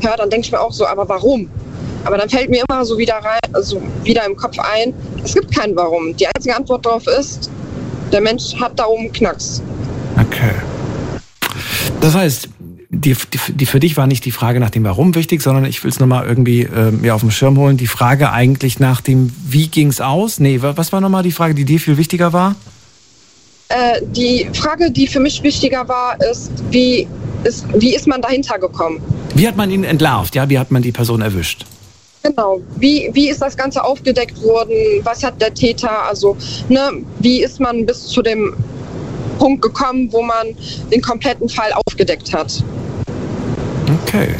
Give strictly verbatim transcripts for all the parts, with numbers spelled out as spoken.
höre, dann denke ich mir auch so, aber warum? Aber dann fällt mir immer so wieder rein, also wieder im Kopf ein, es gibt kein Warum. Die einzige Antwort darauf ist, der Mensch hat da oben Knacks. Okay. Das heißt, die, die, die für dich war nicht die Frage nach dem Warum wichtig, sondern ich will es nochmal irgendwie äh, mir auf den Schirm holen. Die Frage eigentlich nach dem Wie ging's aus? Nee, was war nochmal die Frage, die dir viel wichtiger war? Äh, die Frage, die für mich wichtiger war, ist, wie ist, wie ist man dahinter gekommen? Wie hat man ihn entlarvt? Ja, wie hat man die Person erwischt? Genau. Wie, wie ist das Ganze aufgedeckt worden? Was hat der Täter, also, ne, wie ist man bis zu dem Punkt gekommen, wo man den kompletten Fall aufgedeckt hat? Okay.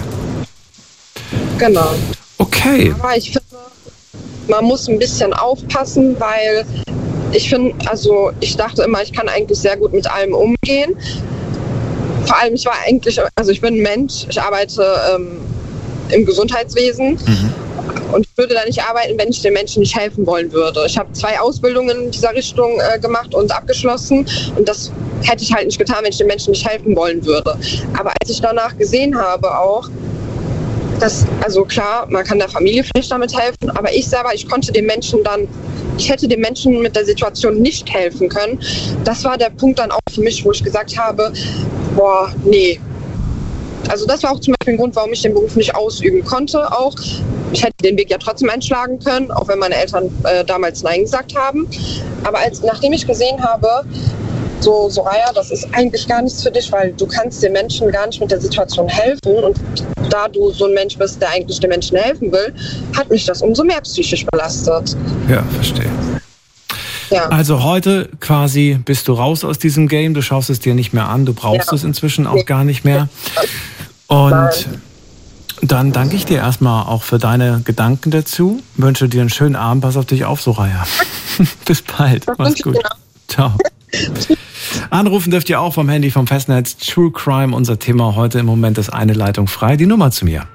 Genau. Okay. Aber ich finde, man muss ein bisschen aufpassen, weil ich finde, also ich dachte immer, ich kann eigentlich sehr gut mit allem umgehen. Vor allem, ich war eigentlich, also ich bin ein Mensch, ich arbeite ähm, im Gesundheitswesen. Mhm. Und ich würde da nicht arbeiten, wenn ich den Menschen nicht helfen wollen würde. Ich habe zwei Ausbildungen in dieser Richtung äh, gemacht und abgeschlossen. Und das hätte ich halt nicht getan, wenn ich den Menschen nicht helfen wollen würde. Aber als ich danach gesehen habe auch, dass, also klar, man kann der Familie vielleicht damit helfen, aber ich selber, ich konnte den Menschen dann, ich hätte den Menschen mit der Situation nicht helfen können. Das war der Punkt dann auch für mich, wo ich gesagt habe, boah, nee. Also das war auch zum Beispiel ein Grund, warum ich den Beruf nicht ausüben konnte auch. Ich hätte den Weg ja trotzdem einschlagen können, auch wenn meine Eltern äh, damals Nein gesagt haben. Aber als, nachdem ich gesehen habe, so, Soraya, das ist eigentlich gar nichts für dich, weil du kannst den Menschen gar nicht mit der Situation helfen. Und da du so ein Mensch bist, der eigentlich den Menschen helfen will, hat mich das umso mehr psychisch belastet. Ja, verstehe. Ja. Also heute quasi bist du raus aus diesem Game, du schaust es dir nicht mehr an, du brauchst ja. es inzwischen auch nee. gar nicht mehr. Und Nein. dann danke ich dir erstmal auch für deine Gedanken dazu, wünsche dir einen schönen Abend, pass auf dich auf, Soraya. Bis bald, mach's gut. Ciao. Anrufen dürft ihr auch vom Handy, vom Festnetz. True Crime, unser Thema heute. Im Moment ist eine Leitung frei. Die Nummer zu mir.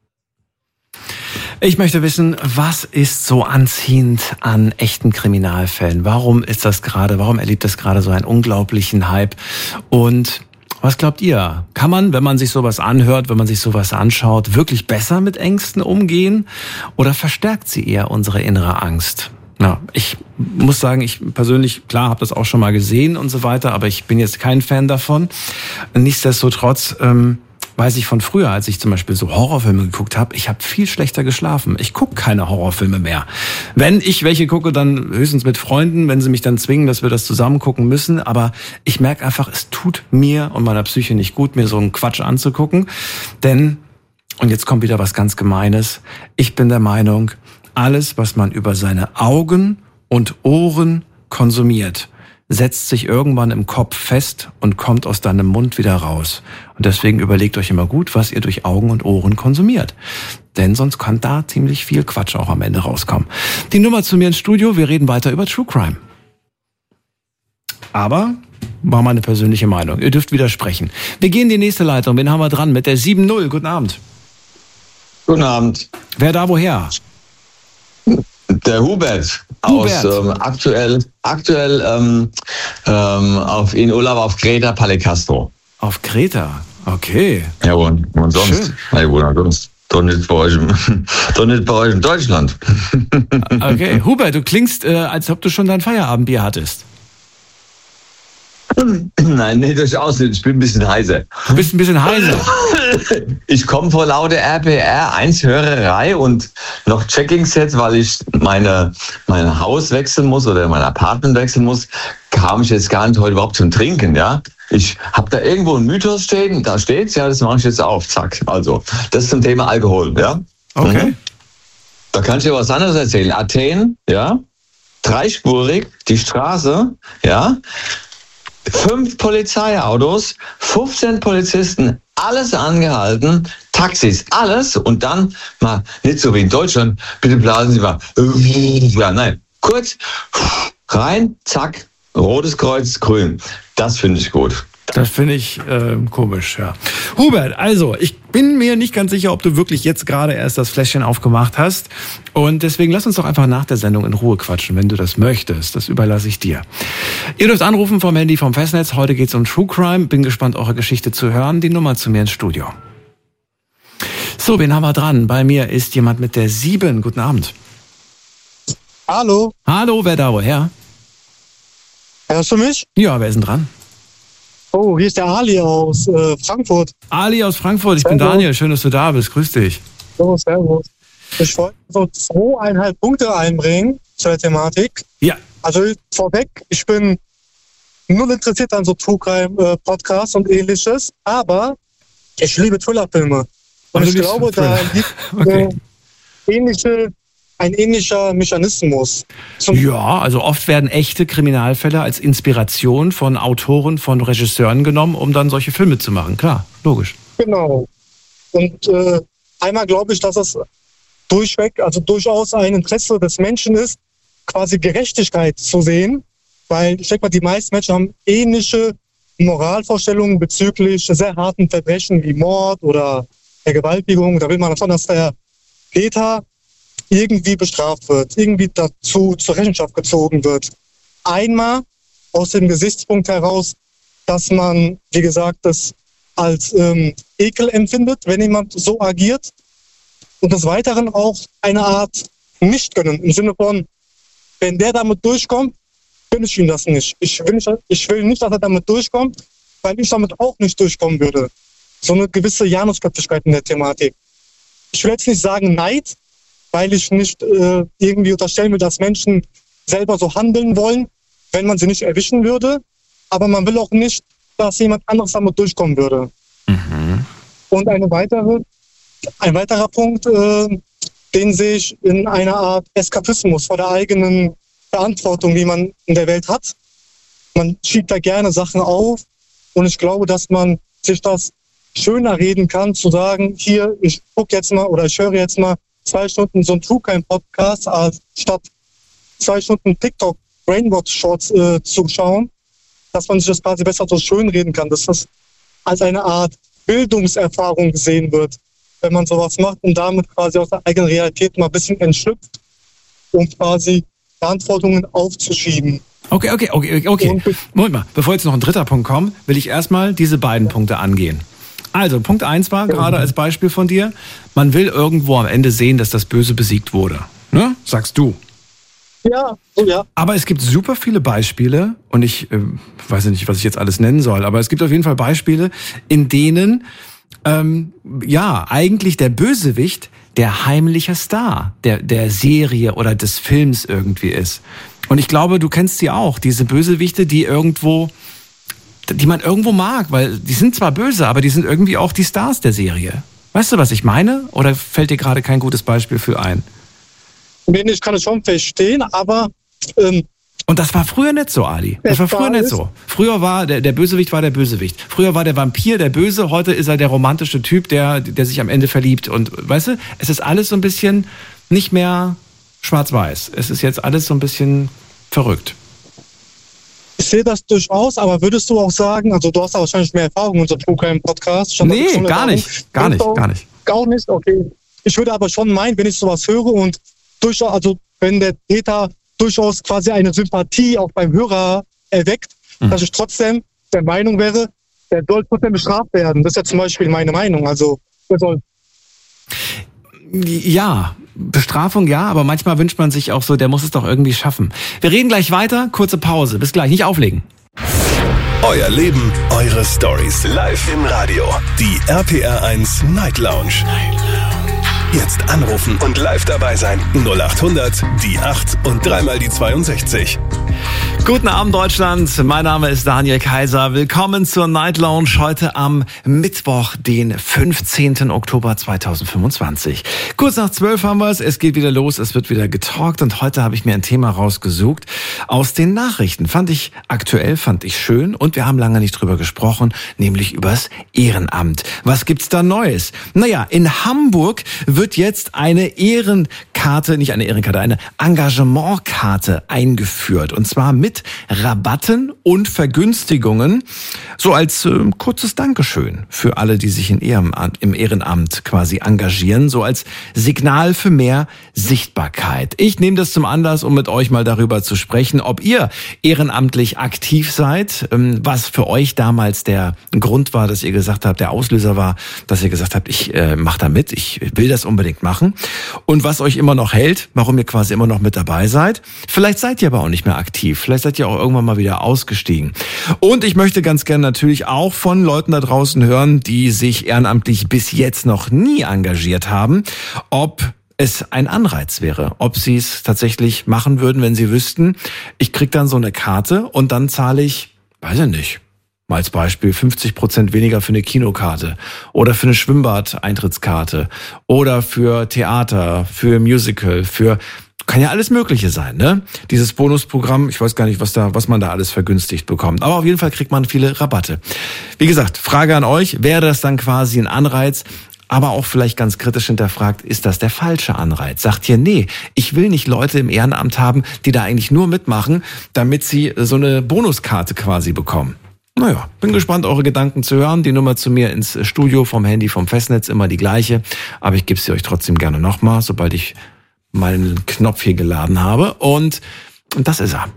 Ich möchte wissen, was ist so anziehend an echten Kriminalfällen? Warum ist das gerade, warum erlebt das gerade so einen unglaublichen Hype? Und was glaubt ihr? Kann man, wenn man sich sowas anhört, wenn man sich sowas anschaut, wirklich besser mit Ängsten umgehen? Oder verstärkt sie eher unsere innere Angst? Na, ich muss sagen, ich persönlich, klar, habe das auch schon mal gesehen und so weiter, aber ich bin jetzt kein Fan davon. Nichtsdestotrotz ähm, weiß ich von früher, als ich zum Beispiel so Horrorfilme geguckt habe, ich habe viel schlechter geschlafen. Ich gucke keine Horrorfilme mehr. Wenn ich welche gucke, dann höchstens mit Freunden, wenn sie mich dann zwingen, dass wir das zusammen gucken müssen. Aber ich merke einfach, es tut mir und meiner Psyche nicht gut, mir so einen Quatsch anzugucken. Denn, und jetzt kommt wieder was ganz Gemeines, ich bin der Meinung, alles, was man über seine Augen und Ohren konsumiert, setzt sich irgendwann im Kopf fest und kommt aus deinem Mund wieder raus. Und deswegen überlegt euch immer gut, was ihr durch Augen und Ohren konsumiert. Denn sonst kann da ziemlich viel Quatsch auch am Ende rauskommen. Die Nummer zu mir ins Studio, wir reden weiter über True Crime. Aber war meine persönliche Meinung. Ihr dürft widersprechen. Wir gehen in die nächste Leitung. Wen haben wir dran? Mit der sieben null. Guten Abend. Guten Abend. Wer da woher? Der Hubert, Hubert. aus ähm, aktuell, aktuell ähm, ähm, auf, in Urlaub auf Kreta, Pallecastro. Auf Kreta? Okay. Ja, und, und sonst? Ja, und sonst. Doch nicht bei euch, doch nicht bei euch in Deutschland. Okay, Hubert, du klingst, äh, als ob du schon dein Feierabendbier hattest. Nein, nee, durchaus nicht. Ich bin ein bisschen heiser. Du bist ein bisschen heiser. Ich komme vor lauter R P R eins Hörerei und noch Checking-Sets, weil ich meine, mein Haus wechseln muss oder mein Apartment wechseln muss, kam ich jetzt gar nicht heute überhaupt zum Trinken, ja. Ich habe da irgendwo einen Mythos stehen, da steht's, ja, das mache ich jetzt auf, zack. Also, das zum Thema Alkohol, ja. Okay. Mhm. Da kann ich dir was anderes erzählen. Athen, ja, dreispurig, die Straße, ja, fünf Polizeiautos, fünfzehn Polizisten, alles angehalten, Taxis, alles und dann mal nicht so wie in Deutschland, bitte blasen Sie mal, ja, nein, kurz rein, zack, rotes Kreuz, grün. Das finde ich gut. Das finde ich äh, komisch, ja. Hubert, also, ich bin mir nicht ganz sicher, ob du wirklich jetzt gerade erst das Fläschchen aufgemacht hast. Und deswegen lass uns doch einfach nach der Sendung in Ruhe quatschen, wenn du das möchtest. Das überlasse ich dir. Ihr dürft anrufen vom Handy, vom Festnetz. Heute geht es um True Crime. Bin gespannt, eure Geschichte zu hören. Die Nummer zu mir ins Studio. So, wen haben wir dran? Bei mir ist jemand mit der sieben. Guten Abend. Hallo. Hallo, wer da woher? Hörst du mich? Ja, wer ist denn dran? Oh, hier ist der Ali aus äh, Frankfurt. Ali aus Frankfurt, ich bin Servus. Daniel, schön, dass du da bist, grüß dich. So, servus. Ich wollte so zweieinhalb Punkte einbringen zur Thematik. Ja. Also vorweg, ich bin null interessiert an so True Crime äh, Podcasts und ähnliches, aber ich liebe Thriller-Filme. Und Also ich liebst glaube, Thriller. da liegt Okay. äh, ähnliche, ein ähnlicher Mechanismus. Zum Ja, also oft werden echte Kriminalfälle als Inspiration von Autoren, von Regisseuren genommen, um dann solche Filme zu machen. Klar, logisch. Genau. Und äh, einmal glaube ich, dass es durchweg, also durchaus ein Interesse des Menschen ist, quasi Gerechtigkeit zu sehen, weil ich denke mal, die meisten Menschen haben ähnliche Moralvorstellungen bezüglich sehr harten Verbrechen wie Mord oder Vergewaltigung. Da will man davon, dass der Täter irgendwie bestraft wird, irgendwie dazu zur Rechenschaft gezogen wird. Einmal aus dem Gesichtspunkt heraus, dass man, wie gesagt, das als ähm, Ekel empfindet, wenn jemand so agiert. Und des Weiteren auch eine Art Nichtgönnen im Sinne von, wenn der damit durchkommt, gönne ich ihm das nicht. Ich will nicht, ich will nicht, dass er damit durchkommt, weil ich damit auch nicht durchkommen würde. So eine gewisse Janusköpfigkeit in der Thematik. Ich will jetzt nicht sagen Neid, weil ich nicht äh, irgendwie unterstellen will, dass Menschen selber so handeln wollen, wenn man sie nicht erwischen würde. Aber man will auch nicht, dass jemand anderes damit durchkommen würde. Mhm. Und eine weitere, ein weiterer Punkt, äh, den sehe ich in einer Art Eskapismus vor der eigenen Verantwortung, die man in der Welt hat. Man schiebt da gerne Sachen auf und ich glaube, dass man sich das schöner reden kann, zu sagen, hier, ich gucke jetzt mal oder ich höre jetzt mal zwei Stunden so einen True Crime Podcast, als statt zwei Stunden TikTok Brainwatch Shorts äh, zu schauen, dass man sich das quasi besser so schön reden kann, dass das als eine Art Bildungserfahrung gesehen wird, wenn man sowas macht und damit quasi aus der eigenen Realität mal ein bisschen entschlüpft, um quasi Verantwortungen aufzuschieben. Okay, okay, okay, okay. Und- Moment mal, bevor jetzt noch ein dritter Punkt kommt, will ich erstmal diese beiden Punkte angehen. Also, Punkt eins war gerade als Beispiel von dir, man will irgendwo am Ende sehen, dass das Böse besiegt wurde. Ne? Sagst du. Ja, so ja. Aber es gibt super viele Beispiele, und ich äh, weiß nicht, was ich jetzt alles nennen soll, aber es gibt auf jeden Fall Beispiele, in denen ähm, ja eigentlich der Bösewicht der heimliche Star der, der Serie oder des Films irgendwie ist. Und ich glaube, du kennst sie auch, diese Bösewichte, die irgendwo, die man irgendwo mag, weil die sind zwar böse, aber die sind irgendwie auch die Stars der Serie. Weißt du, was ich meine? Oder fällt dir gerade kein gutes Beispiel für ein? Nee, ich kann es schon verstehen, aber ähm, Und das war früher nicht so, Ali. Das war früher nicht so. Früher war der, der Bösewicht war der Bösewicht. Früher war der Vampir der Böse, heute ist er der romantische Typ, der, der sich am Ende verliebt. Und weißt du, es ist alles so ein bisschen nicht mehr schwarz-weiß. Es ist jetzt alles so ein bisschen verrückt. ich sehe das durchaus, aber würdest du auch sagen, also du hast da wahrscheinlich mehr Erfahrung in unserem True Crime Podcast. Schon Nee, schon gar Erfahrung. nicht. Gar nicht, Denkst du- gar nicht. Gar nicht, okay. Ich würde aber schon meinen, wenn ich sowas höre und durchaus, also wenn der Täter durchaus quasi eine Sympathie auch beim Hörer erweckt, Mhm. dass ich trotzdem der Meinung wäre, der soll trotzdem bestraft werden. Das ist ja zum Beispiel meine Meinung. Also der soll Ja, Bestrafung ja, aber manchmal wünscht man sich auch so, der muss es doch irgendwie schaffen. Wir reden gleich weiter, kurze Pause. Bis gleich, nicht auflegen. Euer Leben, eure Stories. Live im Radio. Die R P R eins Night Lounge. Jetzt anrufen und live dabei sein. null acht hundert, die acht und dreimal die zweiundsechzig. Guten Abend, Deutschland. Mein Name ist Daniel Kaiser. Willkommen zur Night Lounge heute am Mittwoch, den fünfzehnten Oktober zweitausendfünfundzwanzig. Kurz nach zwölf haben wir es. Es geht wieder los. Es wird wieder getalkt. Und heute habe ich mir ein Thema rausgesucht aus den Nachrichten. Fand ich aktuell, fand ich schön. Und wir haben lange nicht drüber gesprochen, nämlich übers Ehrenamt. Was gibt's da Neues? Naja, in Hamburg wird jetzt eine Ehrenkarte Ehrenkarte, nicht eine Ehrenkarte, eine Engagementkarte eingeführt. Und zwar mit Rabatten und Vergünstigungen, so als äh, kurzes Dankeschön für alle, die sich in Ehrenamt, im Ehrenamt quasi engagieren, so als Signal für mehr Sichtbarkeit. Ich nehme das zum Anlass, um mit euch mal darüber zu sprechen, ob ihr ehrenamtlich aktiv seid, ähm, was für euch damals der Grund war, dass ihr gesagt habt, der Auslöser war, dass ihr gesagt habt, ich äh, mache da mit, ich will das unbedingt machen. Und was euch immer noch hält, warum ihr quasi immer noch mit dabei seid. Vielleicht seid ihr aber auch nicht mehr aktiv. Vielleicht seid ihr auch irgendwann mal wieder ausgestiegen. Und ich möchte ganz gerne natürlich auch von Leuten da draußen hören, die sich ehrenamtlich bis jetzt noch nie engagiert haben, ob es ein Anreiz wäre, ob sie es tatsächlich machen würden, wenn sie wüssten, ich krieg dann so eine Karte und dann zahle ich, weiß ich nicht, mal als Beispiel fünfzig Prozent weniger für eine Kinokarte oder für eine Schwimmbad-Eintrittskarte oder für Theater, für Musical, für, kann ja alles Mögliche sein, ne? Dieses Bonusprogramm, ich weiß gar nicht, was da, was man da alles vergünstigt bekommt. Aber auf jeden Fall kriegt man viele Rabatte. Wie gesagt, Frage an euch, wäre das dann quasi ein Anreiz? Aber auch vielleicht ganz kritisch hinterfragt, ist das der falsche Anreiz? Sagt ihr, nee, ich will nicht Leute im Ehrenamt haben, die da eigentlich nur mitmachen, damit sie so eine Bonuskarte quasi bekommen. Naja, bin gespannt, eure Gedanken zu hören. Die Nummer zu mir ins Studio vom Handy, vom Festnetz, immer die gleiche. Aber ich gebe sie euch trotzdem gerne nochmal, sobald ich meinen Knopf hier geladen habe. Und das ist er.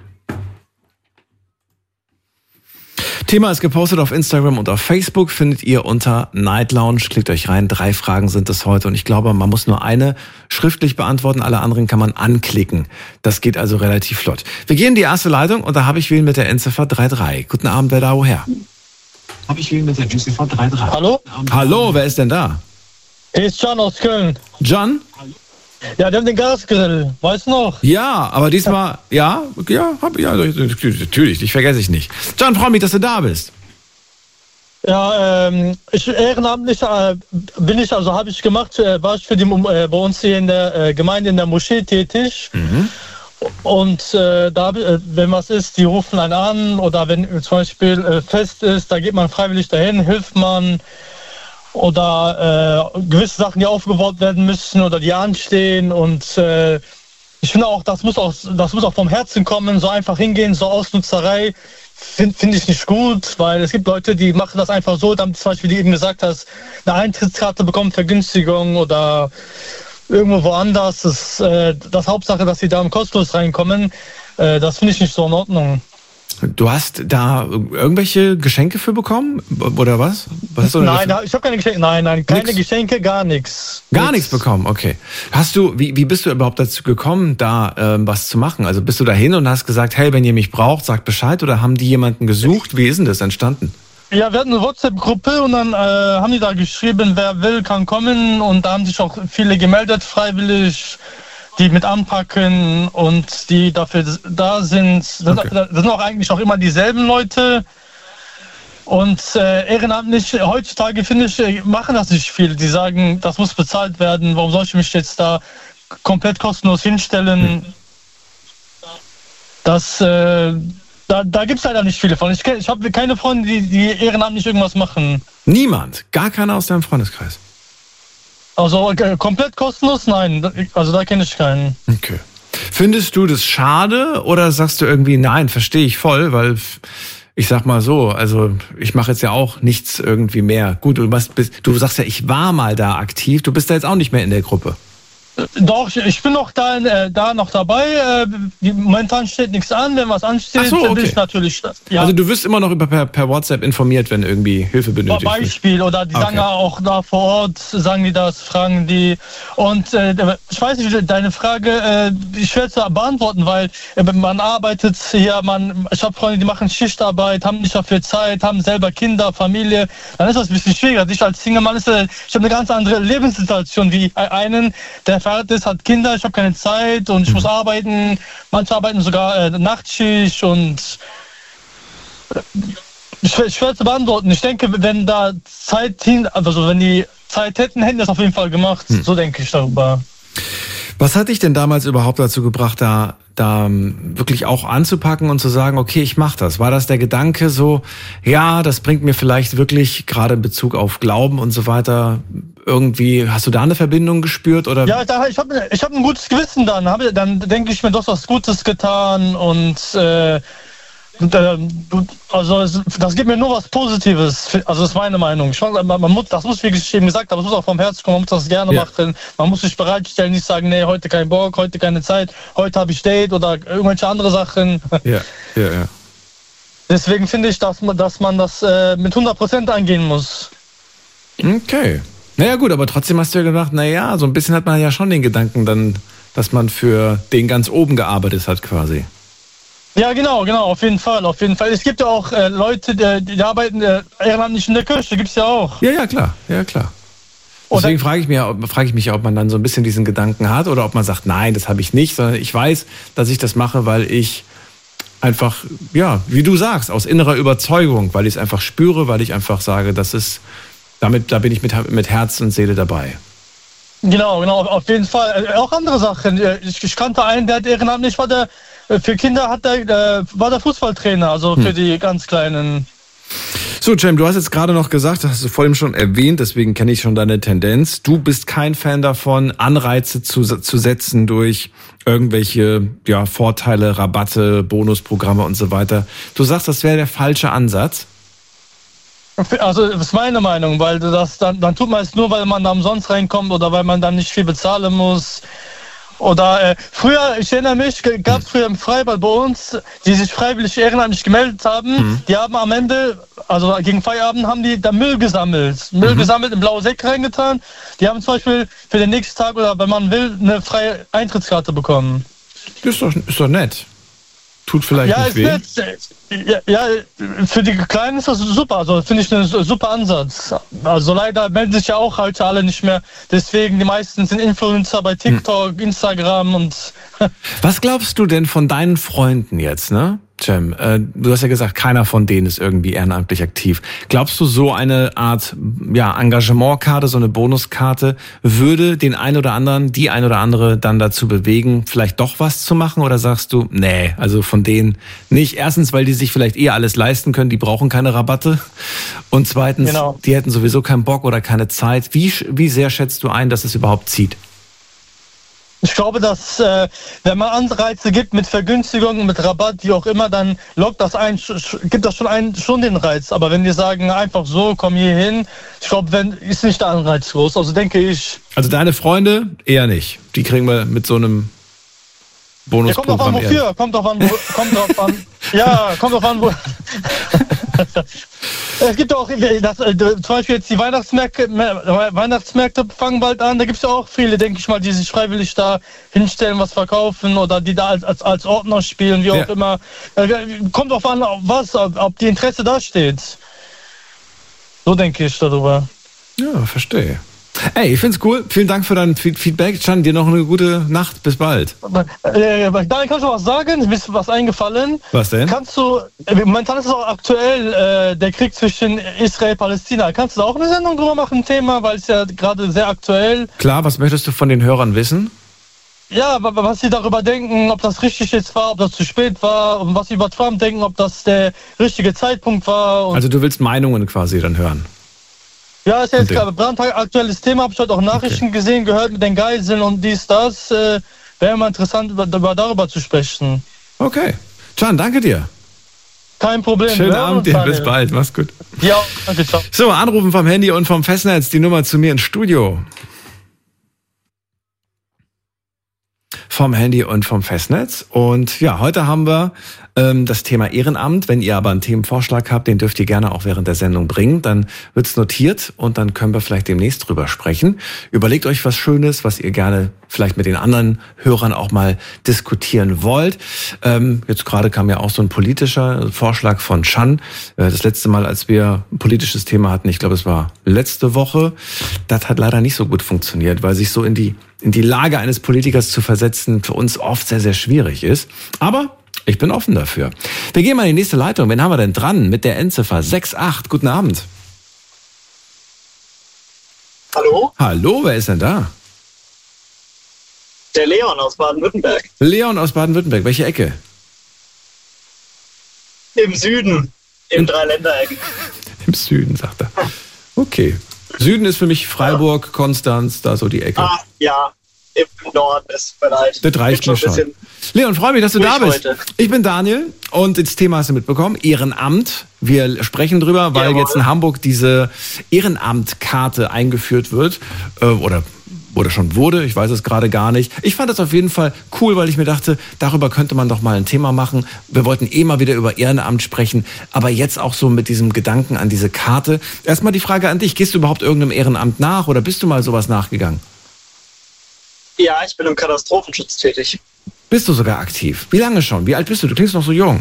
Thema ist gepostet auf Instagram und auf Facebook, findet ihr unter Night Lounge. Klickt euch rein, drei Fragen sind es heute und ich glaube, man muss nur eine schriftlich beantworten, alle anderen kann man anklicken. Das geht also relativ flott. Wir gehen in die erste Leitung und da habe ich wen mit der Endziffer drei drei. Guten Abend, wer da woher? Habe ich wen mit der Endziffer drei drei. Hallo? Hallo, wer ist denn da? Hier ist John aus Köln. John? Ja, der hat den Gasgrill, weißt du noch? Ja, aber diesmal, ja, ja, hab, ja, natürlich, dich vergesse ich nicht. John, freue mich, dass du da bist. Ja, ähm, ich ehrenamtlich äh, bin ich, also habe ich gemacht, äh, war ich für die, äh, bei uns hier in der äh, Gemeinde in der Moschee tätig. Mhm. Und äh, da, äh, wenn was ist, die rufen einen an oder wenn zum Beispiel äh, Fest ist, da geht man freiwillig dahin, hilft man. Oder äh, gewisse Sachen, die aufgebaut werden müssen oder die anstehen. Und äh, ich finde auch, das muss auch, das muss auch vom Herzen kommen, so einfach hingehen, so Ausnutzerei finde find ich nicht gut, weil es gibt Leute, die machen das einfach so, damit zum Beispiel, wie du eben gesagt hast, eine Eintrittskarte bekommen, Vergünstigung oder irgendwo woanders. Das, äh, das Hauptsache, dass sie da kostenlos reinkommen, äh, das finde ich nicht so in Ordnung. Du hast da irgendwelche Geschenke für bekommen? Oder was? was hast du nein, dafür? Ich habe keine Geschenke. Nein, nein, keine nix. Geschenke, gar nichts. Gar nichts bekommen, okay. Hast du, wie, wie bist du überhaupt dazu gekommen, da ähm, was zu machen? Also bist du da hin und hast gesagt, hey, wenn ihr mich braucht, sagt Bescheid, oder haben die jemanden gesucht? Wie ist denn das entstanden? Ja, wir hatten eine WhatsApp-Gruppe und dann äh, haben die da geschrieben, wer will, kann kommen, und da haben sich auch viele gemeldet, freiwillig, die mit anpacken und die dafür da sind. Das, okay. das sind auch eigentlich auch immer dieselben Leute. Und äh, ehrenamtlich, heutzutage finde ich, machen das nicht viel. Die sagen, das muss bezahlt werden, warum soll ich mich jetzt da komplett kostenlos hinstellen? Hm. Das, äh, da, da gibt es leider nicht viele von. Ich, ich habe keine Freunde, die, die ehrenamtlich irgendwas machen. Niemand? Gar keiner aus deinem Freundeskreis? Also äh, komplett kostenlos? Nein, also da kenne ich keinen. Okay. Findest du das schade oder sagst du irgendwie, nein, verstehe ich voll, weil ich sag mal so, also ich mache jetzt ja auch nichts irgendwie mehr. Gut, du, machst, du sagst ja, ich war mal da aktiv, du bist da jetzt auch nicht mehr in der Gruppe. Doch, ich bin noch da, äh, da noch dabei. Äh, momentan steht nichts an. Wenn was ansteht, Ach so, okay. bin ich natürlich. Ja. Also du wirst immer noch über per, per WhatsApp informiert, wenn irgendwie Hilfe benötigt wird. Beispiel, oder die okay. sagen ja auch da vor Ort, sagen die das, fragen die. Und äh, ich weiß nicht, deine Frage, äh, schwer zu beantworten, weil äh, man arbeitet hier, man, ich habe Freunde, die machen Schichtarbeit, haben nicht dafür Zeit, haben selber Kinder, Familie. Dann ist das ein bisschen schwieriger. Ich als Single-Mann, ist, äh, ich habe eine ganz andere Lebenssituation wie einen, der verheiratet ist, hat Kinder, ich habe keine Zeit und ich muss arbeiten. Manche arbeiten sogar äh, Nachtschicht und äh, schwer, schwer zu beantworten. Ich denke, wenn da Zeit hin, also wenn die Zeit hätten, hätten das auf jeden Fall gemacht. Hm. So denke ich darüber. Was hat dich denn damals überhaupt dazu gebracht, da, da wirklich auch anzupacken und zu sagen, okay, ich mache das? War das der Gedanke so, ja, das bringt mir vielleicht wirklich, gerade in Bezug auf Glauben und so weiter, irgendwie, hast du da eine Verbindung gespürt? Oder? Ja, da, ich habe ich hab ein gutes Gewissen dann. Hab, dann denke ich mir, du hast was Gutes getan und äh, also das gibt mir nur was Positives. Also das ist meine Meinung. Ich fand, man, man muss, das muss wirklich eben gesagt, aber es muss auch vom Herzen kommen, man muss das gerne ja. machen. Man muss sich bereitstellen, nicht sagen, nee, heute kein Bock, heute keine Zeit, heute habe ich Date oder irgendwelche andere Sachen. Ja, ja, ja. Deswegen finde ich, dass man, dass man das äh, mit hundert Prozent angehen muss. Okay. Naja gut, aber trotzdem hast du ja gedacht, naja, so ein bisschen hat man ja schon den Gedanken dann, dass man für den ganz oben gearbeitet hat quasi. Ja, genau, genau, auf jeden Fall, auf jeden Fall. Es gibt ja auch äh, Leute, die, die arbeiten äh, ehrenamtlich in der Kirche, gibt's ja auch. Ja, ja, klar, ja, klar. Deswegen frage ich mich, frage ich mich, ob man dann so ein bisschen diesen Gedanken hat oder ob man sagt, nein, das habe ich nicht, sondern ich weiß, dass ich das mache, weil ich einfach, ja, wie du sagst, aus innerer Überzeugung, weil ich es einfach spüre, weil ich einfach sage, das ist, damit, da bin ich mit, mit Herz und Seele dabei. Genau, genau, auf jeden Fall. Auch andere Sachen. Ich, ich kannte einen, der hat ehrenamtlich, war der, für Kinder hat der, der war der Fußballtrainer, also für hm. die ganz Kleinen. So, Cem, du hast jetzt gerade noch gesagt, das hast du vorhin schon erwähnt, deswegen kenne ich schon deine Tendenz. Du bist kein Fan davon, Anreize zu, zu setzen durch irgendwelche ja, Vorteile, Rabatte, Bonusprogramme und so weiter. Du sagst, das wäre der falsche Ansatz? Also das ist meine Meinung, weil das dann, dann tut man es nur, weil man da umsonst reinkommt oder weil man dann nicht viel bezahlen muss. Oder äh, früher, ich erinnere mich, gab es früher im Freibad bei uns, die sich freiwillig ehrenamtlich gemeldet haben, mhm. die haben am Ende, also gegen Feierabend, haben die da Müll gesammelt. Müll mhm. gesammelt, in blaue Säcke reingetan. Die haben zum Beispiel für den nächsten Tag oder wenn man will, eine freie Eintrittskarte bekommen. Ist doch, ist doch nett. Tut vielleicht ja, nicht weh. Nett. Ja, ja, für die Kleinen ist das super. Also finde ich einen super Ansatz. Also leider melden sich ja auch heute alle nicht mehr. Deswegen, die meisten sind Influencer bei TikTok, hm. Instagram und... Was glaubst du denn von deinen Freunden jetzt, ne? Cem, äh, du hast ja gesagt, keiner von denen ist irgendwie ehrenamtlich aktiv. Glaubst du, so eine Art ja, Engagementkarte, so eine Bonuskarte, würde den einen oder anderen, die ein oder andere dann dazu bewegen, vielleicht doch was zu machen? Oder sagst du, nee, also von denen nicht. Erstens, weil die sich vielleicht eher alles leisten können, die brauchen keine Rabatte. Und zweitens, genau. die hätten sowieso keinen Bock oder keine Zeit. Wie, wie sehr schätzt du ein, dass es überhaupt zieht? Ich glaube, dass äh, wenn man Anreize gibt mit Vergünstigungen, mit Rabatt, wie auch immer, dann lockt das ein, gibt das schon einen schon den Reiz. Aber wenn die sagen einfach so, komm hier hin, ich glaube, wenn ist nicht der Anreiz groß. Also denke ich. Also deine Freunde eher nicht. Die kriegen wir mit so einem Bonusprogramm. Ja, kommt drauf an, wofür, kommt drauf an, wo, kommt drauf an. Ja, kommt drauf an, wo. Es gibt auch, das, zum Beispiel jetzt die Weihnachtsmärkte, Weihnachtsmärkte fangen bald an, da gibt es ja auch viele, denke ich mal, die sich freiwillig da hinstellen, was verkaufen oder die da als, als, als Ordner spielen, wie auch ja. immer. Kommt drauf an, was, ob die Interesse da steht. So denke ich darüber. Ja, verstehe. Ey, ich find's cool. Vielen Dank für dein Feedback. Can, dir noch eine gute Nacht. Bis bald. Äh, Daniel, kannst du was sagen? Ist mir was eingefallen? Was denn? Kannst du, momentan ist es auch aktuell, äh, der Krieg zwischen Israel und Palästina. Kannst du da auch eine Sendung drüber machen, ein Thema? Weil es ja gerade sehr aktuell. Klar, was möchtest du von den Hörern wissen? Ja, was sie darüber denken, ob das richtig jetzt war, ob das zu spät war und was sie über Trump denken, ob das der richtige Zeitpunkt war. Und also du willst Meinungen quasi dann hören? Ja, ist jetzt gerade brandaktuelles Thema, habe ich heute auch Nachrichten okay. gesehen, gehört mit den Geiseln und dies, das. Äh, Wäre immer interessant, über, darüber zu sprechen. Okay. Can, danke dir. Kein Problem. Schönen Abend dir, bis bald, mach's gut. Ja, danke, ciao. So, anrufen vom Handy und vom Festnetz, die Nummer zu mir ins Studio. Vom Handy und vom Festnetz. Und ja, heute haben wir ähm, das Thema Ehrenamt. Wenn ihr aber einen Themenvorschlag habt, den dürft ihr gerne auch während der Sendung bringen. Dann wird's notiert und dann können wir vielleicht demnächst drüber sprechen. Überlegt euch was Schönes, was ihr gerne vielleicht mit den anderen Hörern auch mal diskutieren wollt. Ähm, jetzt gerade kam ja auch so ein politischer Vorschlag von Can. Äh, das letzte Mal, als wir ein politisches Thema hatten, ich glaube, es war letzte Woche, das hat leider nicht so gut funktioniert, weil sich so in die in die Lage eines Politikers zu versetzen, für uns oft sehr, sehr schwierig ist. Aber ich bin offen dafür. Wir gehen mal in die nächste Leitung. Wen haben wir denn dran mit der Endziffer sechs acht? Guten Abend. Hallo? Hallo, wer ist denn da? Der Leon aus Baden-Württemberg. Leon aus Baden-Württemberg. Welche Ecke? Im Süden. Im Dreiländereck. Im Süden, sagt er. Okay. Süden ist für mich Freiburg, Konstanz, da so die Ecke. Ah, ja, im Norden ist bereit. Das reicht mir schon. Leon, freue mich, dass du da bist. Heute. Ich bin Daniel und das Thema hast du mitbekommen, Ehrenamt. Wir sprechen drüber, weil Jawohl. jetzt in Hamburg diese Ehrenamtkarte eingeführt wird äh, oder oder schon wurde, ich weiß es gerade gar nicht. Ich fand das auf jeden Fall cool, weil ich mir dachte, darüber könnte man doch mal ein Thema machen. Wir wollten eh mal wieder über Ehrenamt sprechen, aber jetzt auch so mit diesem Gedanken an diese Karte. Erstmal die Frage an dich, gehst du überhaupt irgendeinem Ehrenamt nach oder bist du mal sowas nachgegangen? Ja, ich bin im Katastrophenschutz tätig. Bist du sogar aktiv? Wie lange schon? Wie alt bist du? Du klingst noch so jung.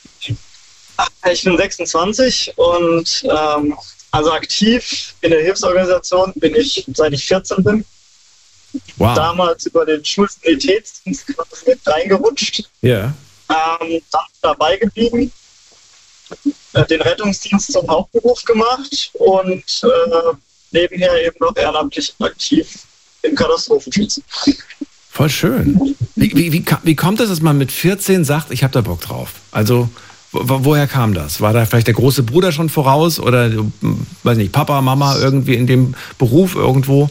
Ich bin sechsundzwanzig und ähm, also aktiv in der Hilfsorganisation bin ich, seit ich vierzehn bin. Wow. Damals über den Schulsanitätsdienst mit reingerutscht. Ja. Yeah. Ähm, dann dabei geblieben, äh, den Rettungsdienst zum Hauptberuf gemacht und äh, nebenher eben noch ehrenamtlich aktiv im Katastrophenschutz. Voll schön. Wie, wie, wie, wie kommt es, dass man mit vierzehn sagt, ich habe da Bock drauf? Also, wo, woher kam das? War da vielleicht der große Bruder schon voraus oder, weiß nicht, Papa, Mama irgendwie in dem Beruf irgendwo?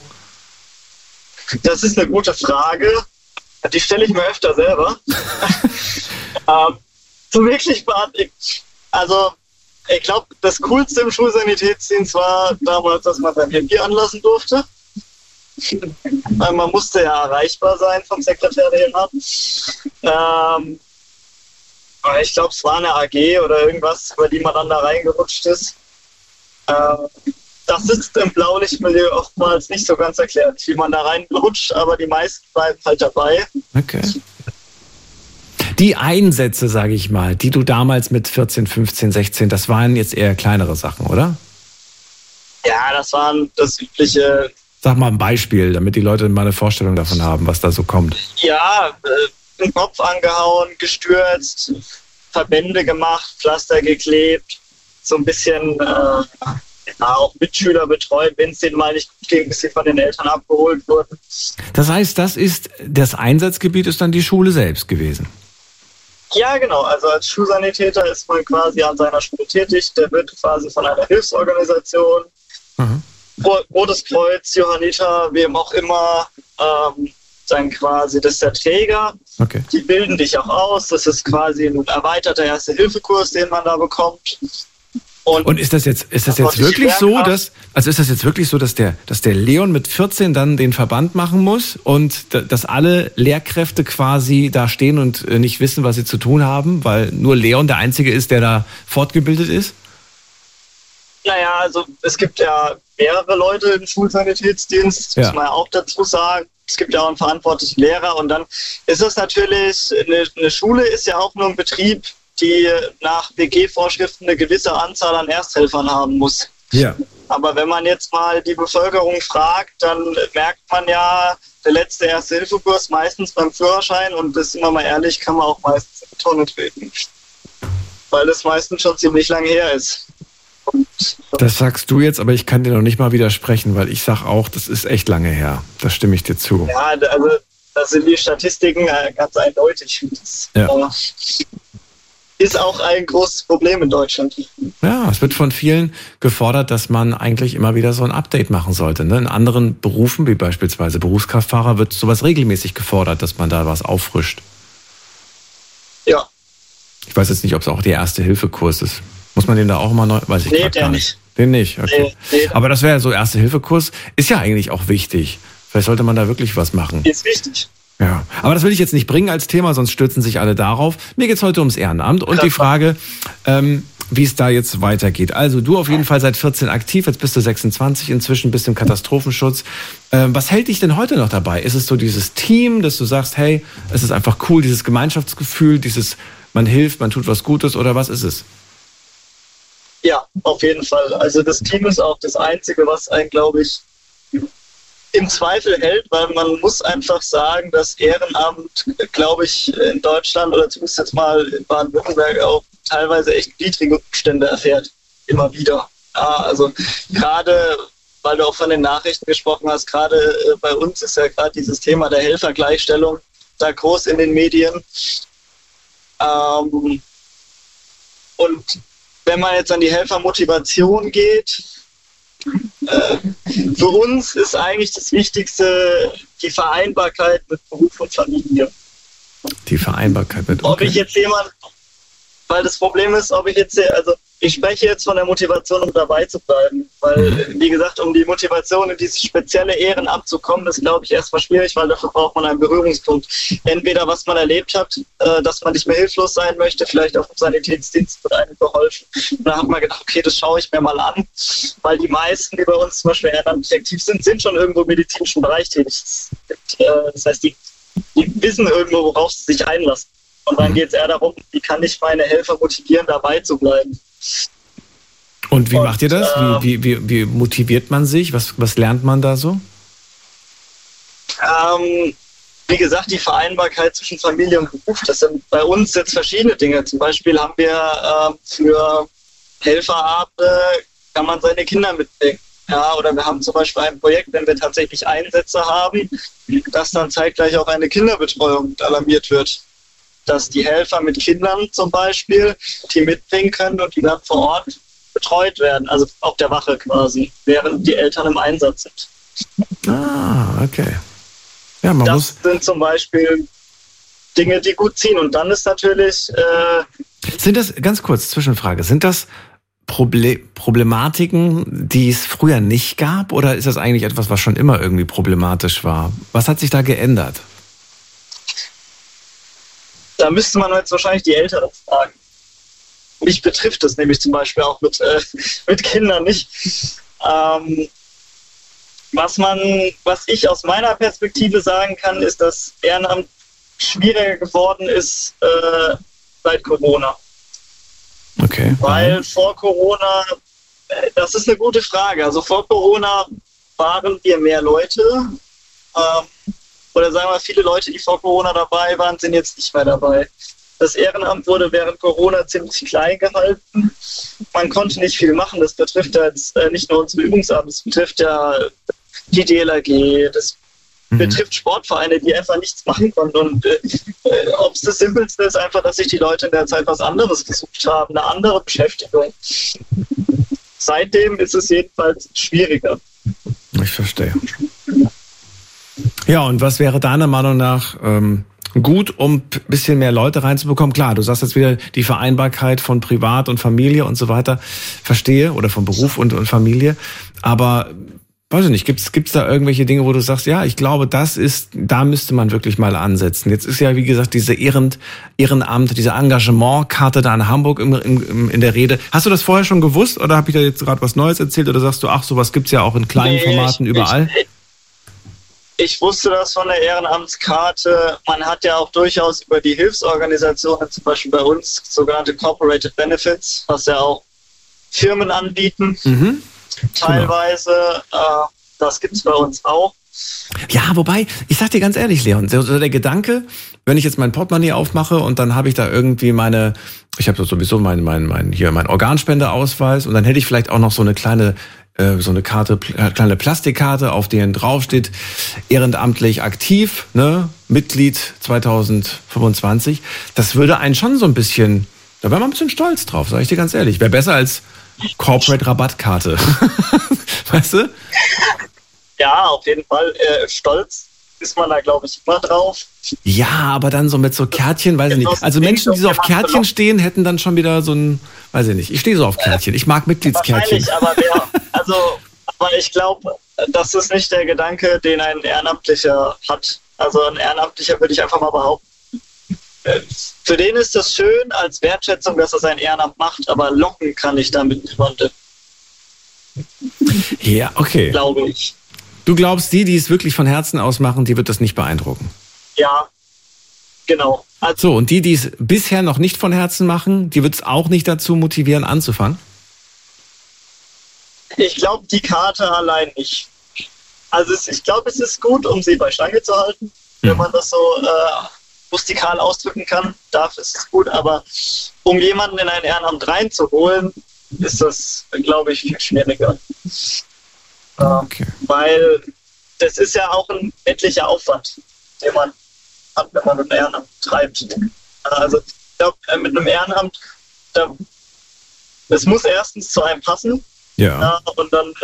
Das ist eine gute Frage. Die stelle ich mir öfter selber. ähm, so wirklich beantworten. Also, ich glaube, das Coolste im Schulsanitätsdienst war damals, dass man sein Handy anlassen durfte. Weil man musste ja erreichbar sein vom Sekretariat. Ähm, aber ich glaube, es war eine A G oder irgendwas, über die man dann da reingerutscht ist. Ähm, Das ist im Blaulichtmilieu oftmals nicht so ganz erklärt, wie man da reinrutscht, aber die meisten bleiben halt dabei. Okay. Die Einsätze, sage ich mal, die du damals mit vierzehn, fünfzehn, sechzehn, das waren jetzt eher kleinere Sachen, oder? Ja, das waren das übliche... Sag mal ein Beispiel, damit die Leute mal eine Vorstellung davon haben, was da so kommt. Ja, äh, den Kopf angehauen, gestürzt, Verbände gemacht, Pflaster geklebt, so ein bisschen... Äh, Ja, auch Mitschüler betreut, wenn es denen mal nicht gut ging, bis sie von den Eltern abgeholt wurden. Das heißt, das ist das Einsatzgebiet ist dann die Schule selbst gewesen? Ja, genau. Also als Schulsanitäter ist man quasi an seiner Schule tätig. Der wird quasi von einer Hilfsorganisation, mhm. Rotes Kreuz, Johanniter, wem auch immer, ähm, dann quasi, das ist der Träger. Okay. Die bilden dich auch aus. Das ist quasi ein erweiterter Erste-Hilfe-Kurs, den man da bekommt. Und, und ist das jetzt, ist das jetzt wirklich so, dass, also ist das jetzt wirklich so, dass der, dass der Leon mit vierzehn dann den Verband machen muss und dass alle Lehrkräfte quasi da stehen und nicht wissen, was sie zu tun haben, weil nur Leon der Einzige ist, der da fortgebildet ist? Naja, also es gibt ja mehrere Leute im Schulsanitätsdienst, ja. Muss man ja auch dazu sagen. Es gibt ja auch einen verantwortlichen Lehrer und dann ist es natürlich, eine, eine Schule ist ja auch nur ein Betrieb, die nach B G-Vorschriften eine gewisse Anzahl an Ersthelfern haben muss. Ja. Aber wenn man jetzt mal die Bevölkerung fragt, dann merkt man ja, der letzte Erste-Hilfe-Kurs meistens beim Führerschein und das, sind wir mal ehrlich, kann man auch meistens in die Tonne treten. Weil das meistens schon ziemlich lange her ist. Und das sagst du jetzt, aber ich kann dir noch nicht mal widersprechen, weil ich sag auch, das ist echt lange her. Da stimme ich dir zu. Ja, also das sind die Statistiken ganz eindeutig. Das, ja. äh, ist auch ein großes Problem in Deutschland. Ja, es wird von vielen gefordert, dass man eigentlich immer wieder so ein Update machen sollte. Ne? In anderen Berufen, wie beispielsweise Berufskraftfahrer, wird sowas regelmäßig gefordert, dass man da was auffrischt. Ja. Ich weiß jetzt nicht, ob es auch der Erste-Hilfe-Kurs ist. Muss man den da auch mal neu... Weiß ich nee, gar nicht. Den nicht, okay. Nee, nee. Aber das wäre ja so, Erste-Hilfe-Kurs ist ja eigentlich auch wichtig. Vielleicht sollte man da wirklich was machen. Ist wichtig. Ja, aber das will ich jetzt nicht bringen als Thema, sonst stürzen sich alle darauf. Mir geht's heute ums Ehrenamt und die Frage, ähm, wie es da jetzt weitergeht. Also du auf jeden Fall seit vierzehn aktiv, jetzt bist du sechsundzwanzig, inzwischen bist du im Katastrophenschutz. Ähm, was hält dich denn heute noch dabei? Ist es so dieses Team, dass du sagst, hey, es ist einfach cool, dieses Gemeinschaftsgefühl, dieses, man hilft, man tut was Gutes oder was ist es? Ja, auf jeden Fall. Also das Team ist auch das Einzige, was einen, glaube ich, im Zweifel hält, weil man muss einfach sagen, dass Ehrenamt, glaube ich, in Deutschland oder zumindest jetzt mal in Baden-Württemberg auch teilweise echt niedrige Umstände erfährt. Immer wieder. Ja, also gerade, weil du auch von den Nachrichten gesprochen hast, gerade äh, bei uns ist ja gerade dieses Thema der Helfergleichstellung da groß in den Medien. Ähm, und wenn man jetzt an die Helfermotivation geht, äh, für uns ist eigentlich das Wichtigste die Vereinbarkeit mit Beruf und Familie. Die Vereinbarkeit mit, okay. Ob ich jetzt jemand, weil das Problem ist, ob ich jetzt, also ich spreche jetzt von der Motivation, um dabei zu bleiben, weil, wie gesagt, um die Motivation in dieses spezielle Ehrenamt zu kommen, ist, glaube ich, erstmal schwierig, weil dafür braucht man einen Berührungspunkt. Entweder was man erlebt hat, äh, dass man nicht mehr hilflos sein möchte, vielleicht auch im Sanitätsdienst wird einem geholfen. Und da hat man gedacht, okay, das schaue ich mir mal an, weil die meisten, die bei uns zum Beispiel ehrenamtlich aktiv sind, sind schon irgendwo im medizinischen Bereich tätig. Äh, das heißt, die, die wissen irgendwo, worauf sie sich einlassen. Und dann geht es eher darum, wie kann ich meine Helfer motivieren, dabei zu bleiben. Und wie Und, macht ihr das? Äh, wie, wie, wie motiviert man sich? Was, was lernt man da so? Ähm, wie gesagt, die Vereinbarkeit zwischen Familie und Beruf, das sind bei uns jetzt verschiedene Dinge. Zum Beispiel haben wir äh, für Helferabende, kann man seine Kinder mitbringen. Ja, oder wir haben zum Beispiel ein Projekt, wenn wir tatsächlich Einsätze haben, dass dann zeitgleich auch eine Kinderbetreuung alarmiert wird. Dass die Helfer mit Kindern zum Beispiel, die mitbringen können und die dann vor Ort betreut werden, also auf der Wache quasi, während die Eltern im Einsatz sind. Ah, okay. Ja, man das muss sind zum Beispiel Dinge, die gut ziehen. Und dann ist natürlich... Äh, sind das, ganz kurz, Zwischenfrage, sind das Proble- Problematiken, die es früher nicht gab? Oder ist das eigentlich etwas, was schon immer irgendwie problematisch war? Was hat sich da geändert? Da müsste man jetzt wahrscheinlich die Älteren fragen. Mich betrifft das nämlich zum Beispiel auch mit, äh, mit Kindern nicht. Ähm, was man, was ich aus meiner Perspektive sagen kann, ist, dass Ehrenamt schwieriger geworden ist äh, seit Corona. Okay. Weil vor Corona, äh, das ist eine gute Frage. Also vor Corona waren wir mehr Leute. Ähm, oder sagen wir, viele Leute, die vor Corona dabei waren, sind jetzt nicht mehr dabei. Das Ehrenamt wurde während Corona ziemlich klein gehalten. Man konnte nicht viel machen. Das betrifft ja jetzt äh, nicht nur unsere Übungsabende, das betrifft ja die D L R G, das mhm. betrifft Sportvereine, die einfach nichts machen konnten. Und äh, äh, ob es das Simpelste ist, einfach, dass sich die Leute in der Zeit was anderes gesucht haben, eine andere Beschäftigung. Seitdem ist es jedenfalls schwieriger. Ich verstehe. Ja, und was wäre deiner Meinung nach ähm, gut, um ein bisschen mehr Leute reinzubekommen? Klar, du sagst jetzt wieder die Vereinbarkeit von Privat und Familie und so weiter, verstehe, oder von Beruf und, und Familie, aber weiß ich nicht, gibt's gibt's da irgendwelche Dinge, wo du sagst, ja, ich glaube, das ist, da müsste man wirklich mal ansetzen. Jetzt ist ja, wie gesagt, diese Ehren, Ehrenamt, diese Engagementkarte da in Hamburg im, im, in der Rede. Hast du das vorher schon gewusst oder habe ich da jetzt gerade was Neues erzählt oder sagst du, ach, sowas gibt's ja auch in kleinen nee, Formaten ich, überall? Ich, Ich wusste das von der Ehrenamtskarte. Man hat ja auch durchaus über die Hilfsorganisationen, zum Beispiel bei uns, sogenannte Corporate Benefits, was ja auch Firmen anbieten, mhm. teilweise. Genau. Äh, das gibt es bei uns auch. Ja, wobei, ich sag dir ganz ehrlich, Leon, so der Gedanke, wenn ich jetzt mein Portemonnaie aufmache und dann habe ich da irgendwie meine, ich habe sowieso meinen mein, mein, hier meinen Organspendeausweis und dann hätte ich vielleicht auch noch so eine kleine so eine Karte, kleine Plastikkarte, auf der drauf steht, ehrenamtlich aktiv, ne, Mitglied zwanzig fünfundzwanzig. Das würde einen schon so ein bisschen, da wäre man ein bisschen stolz drauf, sage ich dir ganz ehrlich. Wäre besser als Corporate Rabattkarte. Weißt du? Ja, auf jeden Fall. Äh, stolz ist man da, glaube ich, immer drauf. Ja, aber dann so mit so Kärtchen, weiß ich nicht. Also Menschen, die so auf Kärtchen stehen, hätten dann schon wieder so ein, weiß ich nicht. Ich stehe so auf Kärtchen. Ich mag Mitgliedskärtchen. Wahrscheinlich, aber wer, also, aber ich glaube, das ist nicht der Gedanke, den ein Ehrenamtlicher hat. Also ein Ehrenamtlicher würde ich einfach mal behaupten. Für den ist das schön als Wertschätzung, dass er sein Ehrenamt macht, aber locken kann ich damit niemanden. Ja, okay. Glaube ich. Du glaubst, die, die es wirklich von Herzen aus machen, die wird das nicht beeindrucken? Ja, genau. Also, so, und die, die es bisher noch nicht von Herzen machen, die wird es auch nicht dazu motivieren, anzufangen? Ich glaube, die Karte allein nicht. Also es, ich glaube, es ist gut, um sie bei Stange zu halten, mhm. wenn man das so äh, rustikal ausdrücken kann. Darf ist es gut, aber um jemanden in ein Ehrenamt reinzuholen, ist das, glaube ich, viel schwieriger. Okay. Weil das ist ja auch ein etlicher Aufwand, den man hat, wenn man ein Ehrenamt treibt. Also ich glaube, mit einem Ehrenamt, da, das muss erstens zu einem passen. Ja. Und dann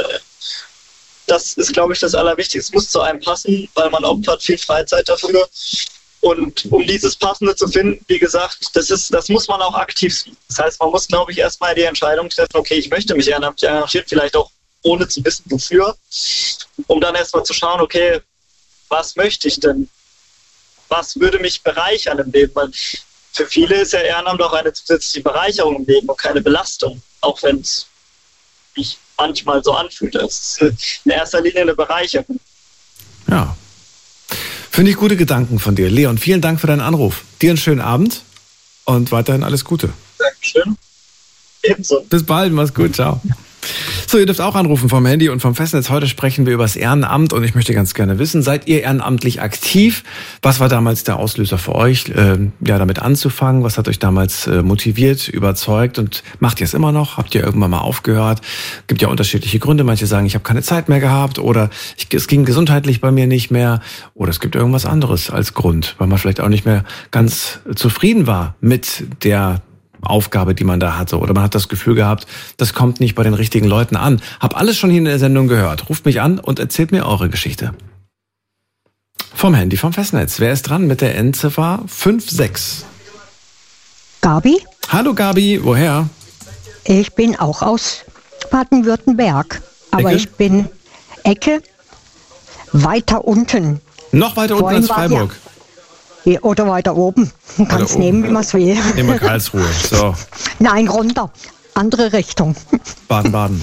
Das ist, glaube ich, das Allerwichtigste. Es muss zu einem passen, weil man opfert viel Freizeit dafür. Und um dieses Passende zu finden, wie gesagt, das ist, das muss man auch aktiv suchen. Das heißt, man muss, glaube ich, erstmal die Entscheidung treffen, okay, ich möchte mich ehrenamtlich engagieren, vielleicht auch ohne zu wissen, wofür, um dann erstmal zu schauen, okay, was möchte ich denn? Was würde mich bereichern im Leben? Weil für viele ist ja Ehrenamt auch eine zusätzliche Bereicherung im Leben und keine Belastung, auch wenn es sich manchmal so anfühlt. Es ist in erster Linie eine Bereicherung. Ja. Finde ich gute Gedanken von dir. Leon, vielen Dank für deinen Anruf. Dir einen schönen Abend und weiterhin alles Gute. Dankeschön. Ebenso. Bis bald, mach's gut, ciao. So, ihr dürft auch anrufen vom Handy und vom Festnetz. Heute sprechen wir über das Ehrenamt und ich möchte ganz gerne wissen, seid ihr ehrenamtlich aktiv? Was war damals der Auslöser für euch, äh, ja, damit anzufangen? Was hat euch damals äh, motiviert, überzeugt und macht ihr es immer noch? Habt ihr irgendwann mal aufgehört? Gibt ja unterschiedliche Gründe. Manche sagen, ich habe keine Zeit mehr gehabt oder ich, es ging gesundheitlich bei mir nicht mehr oder es gibt irgendwas anderes als Grund, weil man vielleicht auch nicht mehr ganz zufrieden war mit der Aufgabe, die man da hatte. Oder man hat das Gefühl gehabt, das kommt nicht bei den richtigen Leuten an. Hab alles schon hier in der Sendung gehört. Ruft mich an und erzählt mir eure Geschichte. Vom Handy, vom Festnetz. Wer ist dran mit der Endziffer fünf sechs? Gabi? Hallo Gabi, woher? Ich bin auch aus Baden-Württemberg. Aber Ecke? ich bin Ecke weiter unten. Noch weiter unten Vorhin als war- Freiburg. Ja, oder weiter oben. Man kann es oben, nehmen, wie ja. man es will. Nehmen wir Karlsruhe. So, Nein, runter. Andere Richtung. Baden-Baden.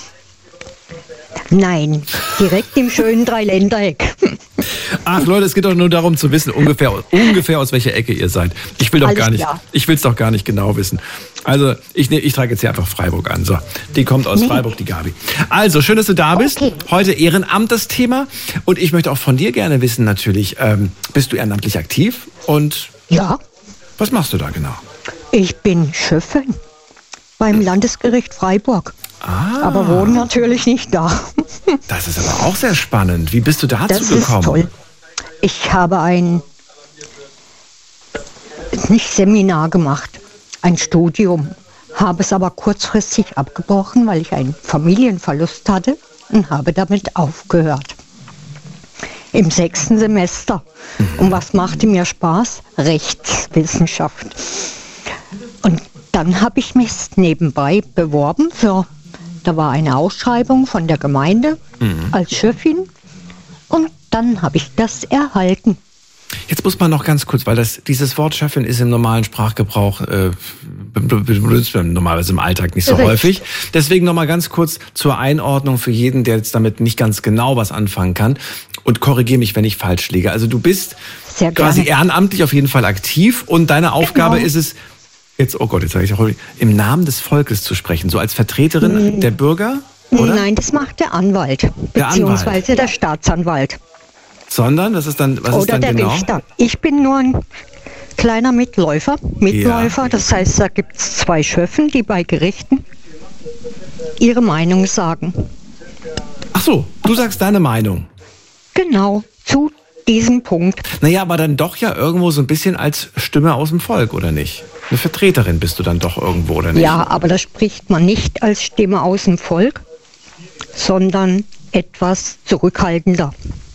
Nein, direkt im schönen Dreiländereck. Ach Leute, es geht doch nur darum zu wissen, ungefähr, ungefähr aus welcher Ecke ihr seid. Ich will doch Alles gar nicht, klar. ich will es doch gar nicht genau wissen. Also ich, ne- ich trage jetzt hier einfach Freiburg an. So, die kommt aus Nee. Freiburg, die Gabi. Also schön, dass du da bist. Okay. Heute Ehrenamt das Thema und ich möchte auch von dir gerne wissen natürlich, ähm, bist du ehrenamtlich aktiv und Ja, was machst du da genau? ich bin Schöffin beim Landesgericht Freiburg. Ah, Aber wohne natürlich nicht da. das ist aber auch sehr spannend. Wie bist du dazu Das ist gekommen? toll. Ich habe ein, nicht Seminar gemacht, ein Studium, habe es aber kurzfristig abgebrochen, weil ich einen Familienverlust hatte und habe damit aufgehört. Im sechsten Semester. Und was machte mir Spaß? Rechtswissenschaft. Und dann habe ich mich nebenbei beworben für, da war eine Ausschreibung von der Gemeinde als Schöffin. Und dann habe ich das erhalten. Jetzt muss man noch ganz kurz, weil das dieses Wort Chefin ist im normalen Sprachgebrauch, äh, benutzt man normalerweise im Alltag nicht so Richtig. häufig. Deswegen noch mal ganz kurz zur Einordnung für jeden, der jetzt damit nicht ganz genau was anfangen kann. Und korrigiere mich, wenn ich falsch liege. Also du bist Sehr quasi gerne. ehrenamtlich auf jeden Fall aktiv und deine Aufgabe Genau. ist es, jetzt, oh Gott, jetzt sage ich auch, im Namen des Volkes zu sprechen, so als Vertreterin der Bürger, oder? Nein, das macht der Anwalt, Der beziehungsweise Anwalt. der Staatsanwalt Sondern, das ist dann, was ist oder dann der genau? Richter. Ich bin nur ein kleiner Mitläufer. Mitläufer, das heißt, da gibt es zwei Schöffen, die bei Gerichten ihre Meinung sagen. Ach so, du sagst deine Meinung. Genau, zu diesem Punkt. Naja, aber dann doch ja irgendwo so ein bisschen als Stimme aus dem Volk, oder nicht? Eine Vertreterin bist du dann doch irgendwo, oder nicht? Ja, aber da spricht man nicht als Stimme aus dem Volk, sondern etwas zurückhaltender.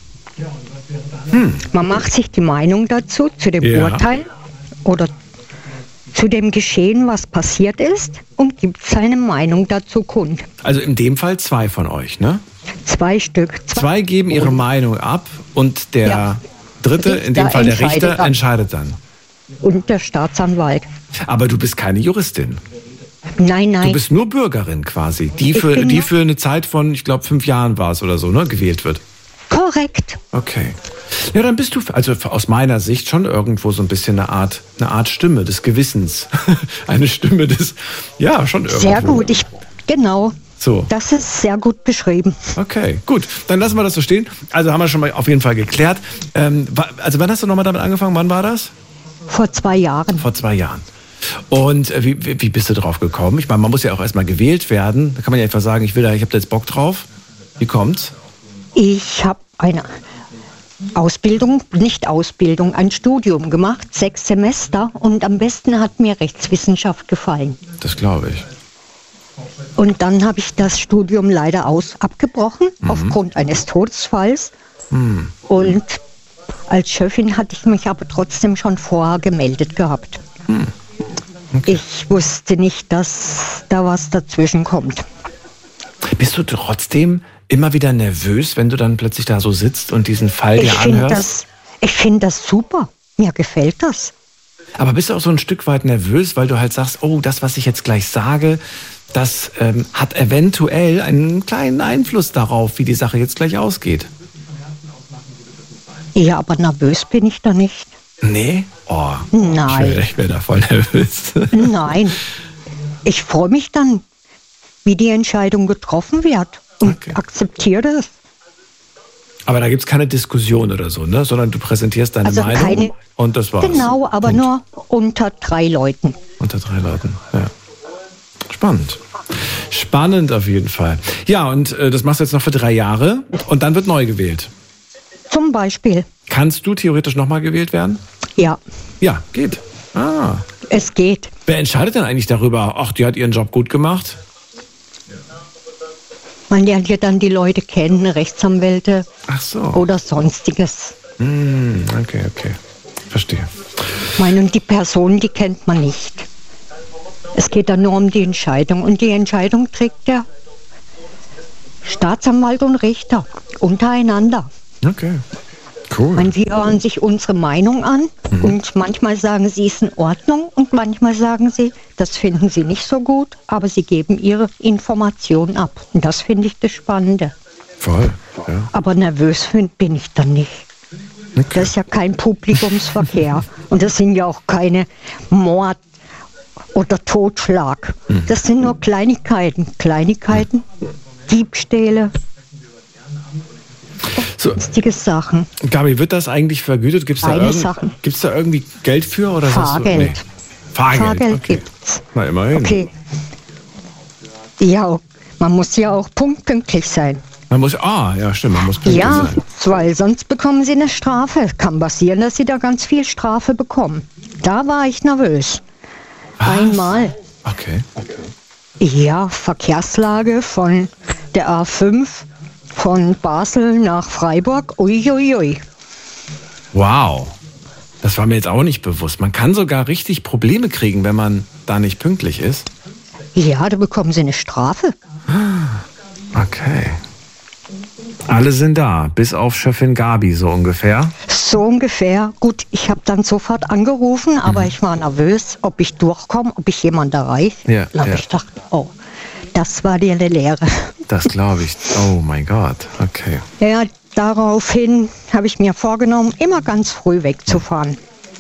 Hm. Man macht sich die Meinung dazu, zu dem Ja. Urteil oder zu dem Geschehen, was passiert ist, und gibt seine Meinung dazu kund. Also in dem Fall zwei von euch, ne? Zwei Stück. Zwei geben ihre Meinung ab und der Ja. dritte, in dem Richter Fall der entscheidet Richter, dann. entscheidet dann. Und der Staatsanwalt. Aber du bist keine Juristin. Nein, Du nein. bist nur Bürgerin quasi, die Ich für, bin die nur- für eine Zeit von, ich glaube, fünf Jahren war es oder so, ne, gewählt wird. Korrekt. Okay. Ja, dann bist du, also aus meiner Sicht schon irgendwo so ein bisschen eine Art, eine Art Stimme des Gewissens. Eine Stimme des, ja, schon irgendwo. Sehr gut. Ich, genau. So. Das ist sehr gut beschrieben. Okay, gut. Dann lassen wir das so stehen. Also haben wir schon mal auf jeden Fall geklärt. Ähm, wa- also wann hast du nochmal damit angefangen? Wann war das? Vor zwei Jahren. Vor zwei Jahren. Und äh, wie, wie wie bist du drauf gekommen? Ich meine, man muss ja auch erstmal gewählt werden. Da kann man ja einfach sagen, ich will da, ich habe da jetzt Bock drauf. Wie kommt's? Ich habe eine Ausbildung, nicht Ausbildung, ein Studium gemacht, sechs Semester, und am besten hat mir Rechtswissenschaft gefallen. Das glaube ich. Und dann habe ich das Studium leider aus abgebrochen, Mhm. aufgrund eines Todesfalls. Hm. Und als Chefin hatte ich mich aber trotzdem schon vorher gemeldet gehabt. Hm. Okay. Ich wusste nicht, dass da was dazwischen kommt. Bist du trotzdem immer wieder nervös, wenn du dann plötzlich da so sitzt und diesen Fall Ich dir finde anhörst? das, ich finde das super. Mir gefällt das. Aber bist du auch so ein Stück weit nervös, weil du halt sagst, oh, das, was ich jetzt gleich sage, das ähm, hat eventuell einen kleinen Einfluss darauf, wie die Sache jetzt gleich ausgeht. Ja, aber nervös bin ich da nicht. Nee? Oh, Nein. Ich wäre wär da voll nervös. Nein. Ich freue mich dann, wie die Entscheidung getroffen wird und Okay. akzeptiere das. Aber da gibt es keine Diskussion oder so, ne? Sondern du präsentierst deine Also Meinung keine- und das war's. Genau, aber und nur unter drei Leuten. Unter drei Leuten, ja. Spannend. Spannend auf jeden Fall. Ja, und äh, das machst du jetzt noch für drei Jahre und dann wird neu gewählt. Zum Beispiel. Kannst du theoretisch nochmal gewählt werden? Ja, Ja, geht. Ah. es geht. Wer entscheidet denn eigentlich darüber? Ach, die hat ihren Job gut gemacht? Man lernt ja dann die Leute kennen, Rechtsanwälte Ach so. oder sonstiges. Hm, okay, okay. Verstehe. Ich meine, und die Person, die kennt man nicht. Es geht dann nur um die Entscheidung. Und die Entscheidung trägt der Staatsanwalt und Richter untereinander. Okay. Ich Cool. meine, sie hören sich unsere Meinung an Mhm. und manchmal sagen sie, es ist in Ordnung und manchmal sagen sie, das finden sie nicht so gut, aber sie geben ihre Informationen ab. Und das finde ich das Spannende. Voll. Ja. Aber nervös find, bin ich dann nicht. Okay. Das ist ja kein Publikumsverkehr und das sind ja auch keine Mord oder Totschlag. Mhm. Das sind nur Kleinigkeiten. Kleinigkeiten, Diebstähle, So, sonstige Sachen. Gabi, wird das eigentlich vergütet? Gibt es da, Eine irgend, Sache. gibt's da irgendwie Geld für? Oder sagst du, Fahrgeld. nee? Fahrgeld. Fahrgeld okay. gibt's. Na, immerhin. Okay. Ja, man muss ja auch punktpünktlich sein. Man muss, ah, ja, stimmt, man muss pünktlich Ja, sein. weil sonst bekommen sie eine Strafe. Kann passieren, dass sie da ganz viel Strafe bekommen. Da war ich nervös. Einmal. Okay. Ja, Verkehrslage von der A fünf von Basel nach Freiburg. Uiuiui. Ui, ui. Wow. Das war mir jetzt auch nicht bewusst. Man kann sogar richtig Probleme kriegen, wenn man da nicht pünktlich ist. Ja, da bekommen sie eine Strafe. Okay. Alle sind da, bis auf Chefin Gabi, so ungefähr. So ungefähr. Gut, ich habe dann sofort angerufen, aber ich war nervös, ob ich durchkomme, ob ich jemand erreiche. Ja, Da hab ja. ich gedacht, oh, das war dir eine Lehre. Das glaube ich. Oh mein Gott. Okay. Ja, daraufhin habe ich mir vorgenommen, immer ganz früh wegzufahren.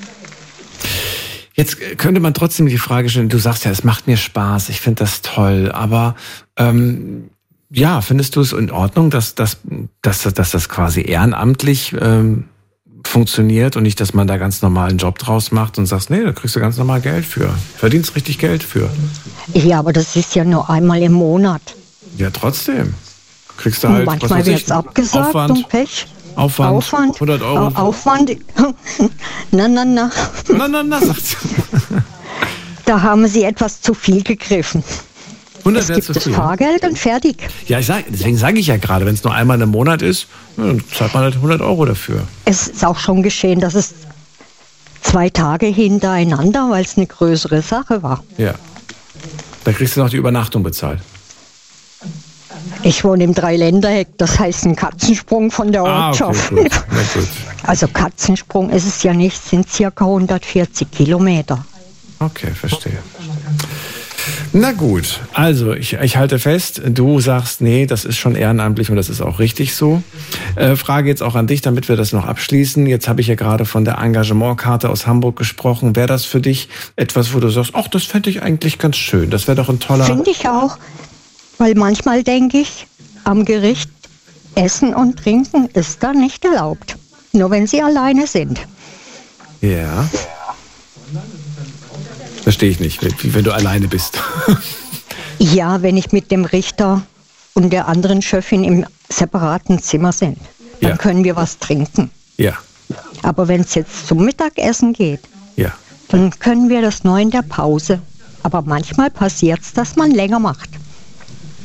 Jetzt könnte man trotzdem die Frage stellen, du sagst ja, es macht mir Spaß, ich finde das toll, aber ähm, ja, findest du es in Ordnung, dass, dass, dass, dass das quasi ehrenamtlich ähm, funktioniert und nicht, dass man da ganz normal einen Job draus macht und sagst, nee, da kriegst du ganz normal Geld für. Verdienst richtig Geld für. Ja, aber das ist ja nur einmal im Monat. Ja, trotzdem. Kriegst du Und halt, was manchmal weiß wird ich, es abgesagt Aufwand, und Pech. Aufwand, Aufwand, hundert Euro. Au- Aufwand. na, na, na. Na, na, na, sagt sie. Da haben sie etwas zu viel gegriffen. hundert Es wäre gibt zu das viel. Fahrgeld und fertig. Ja, ich sag, deswegen sage ich ja gerade, wenn es nur einmal im Monat ist, dann zahlt man halt hundert Euro dafür. Es ist auch schon geschehen, dass es zwei Tage hintereinander, weil es eine größere Sache war. Ja. Da kriegst du noch die Übernachtung bezahlt. Ich wohne im Dreiländereck, das heißt ein Katzensprung von der Ah, okay, Ortschaft. gut. Na gut. Also Katzensprung ist es ja nicht, sind circa hundertvierzig Kilometer. Okay, verstehe. Na gut, also ich, ich halte fest, du sagst, nee, das ist schon ehrenamtlich und das ist auch richtig so. Äh, Frage jetzt auch an dich, damit wir das noch abschließen. Jetzt habe ich ja gerade von der Engagementkarte aus Hamburg gesprochen. Wäre das für dich etwas, wo du sagst, ach, das fände ich eigentlich ganz schön. Das wäre doch ein toller... Finde ich auch, weil manchmal denke ich, am Gericht Essen und Trinken ist da nicht erlaubt. Nur wenn sie alleine sind. Ja. Verstehe ich nicht, wie wenn du alleine bist. Ja, wenn ich mit dem Richter und der anderen Chefin im separaten Zimmer sind, dann Ja. können wir was trinken. Ja, Aber wenn es jetzt zum Mittagessen geht, ja. dann können wir das nur in der Pause. Aber manchmal passiert es, dass man länger macht.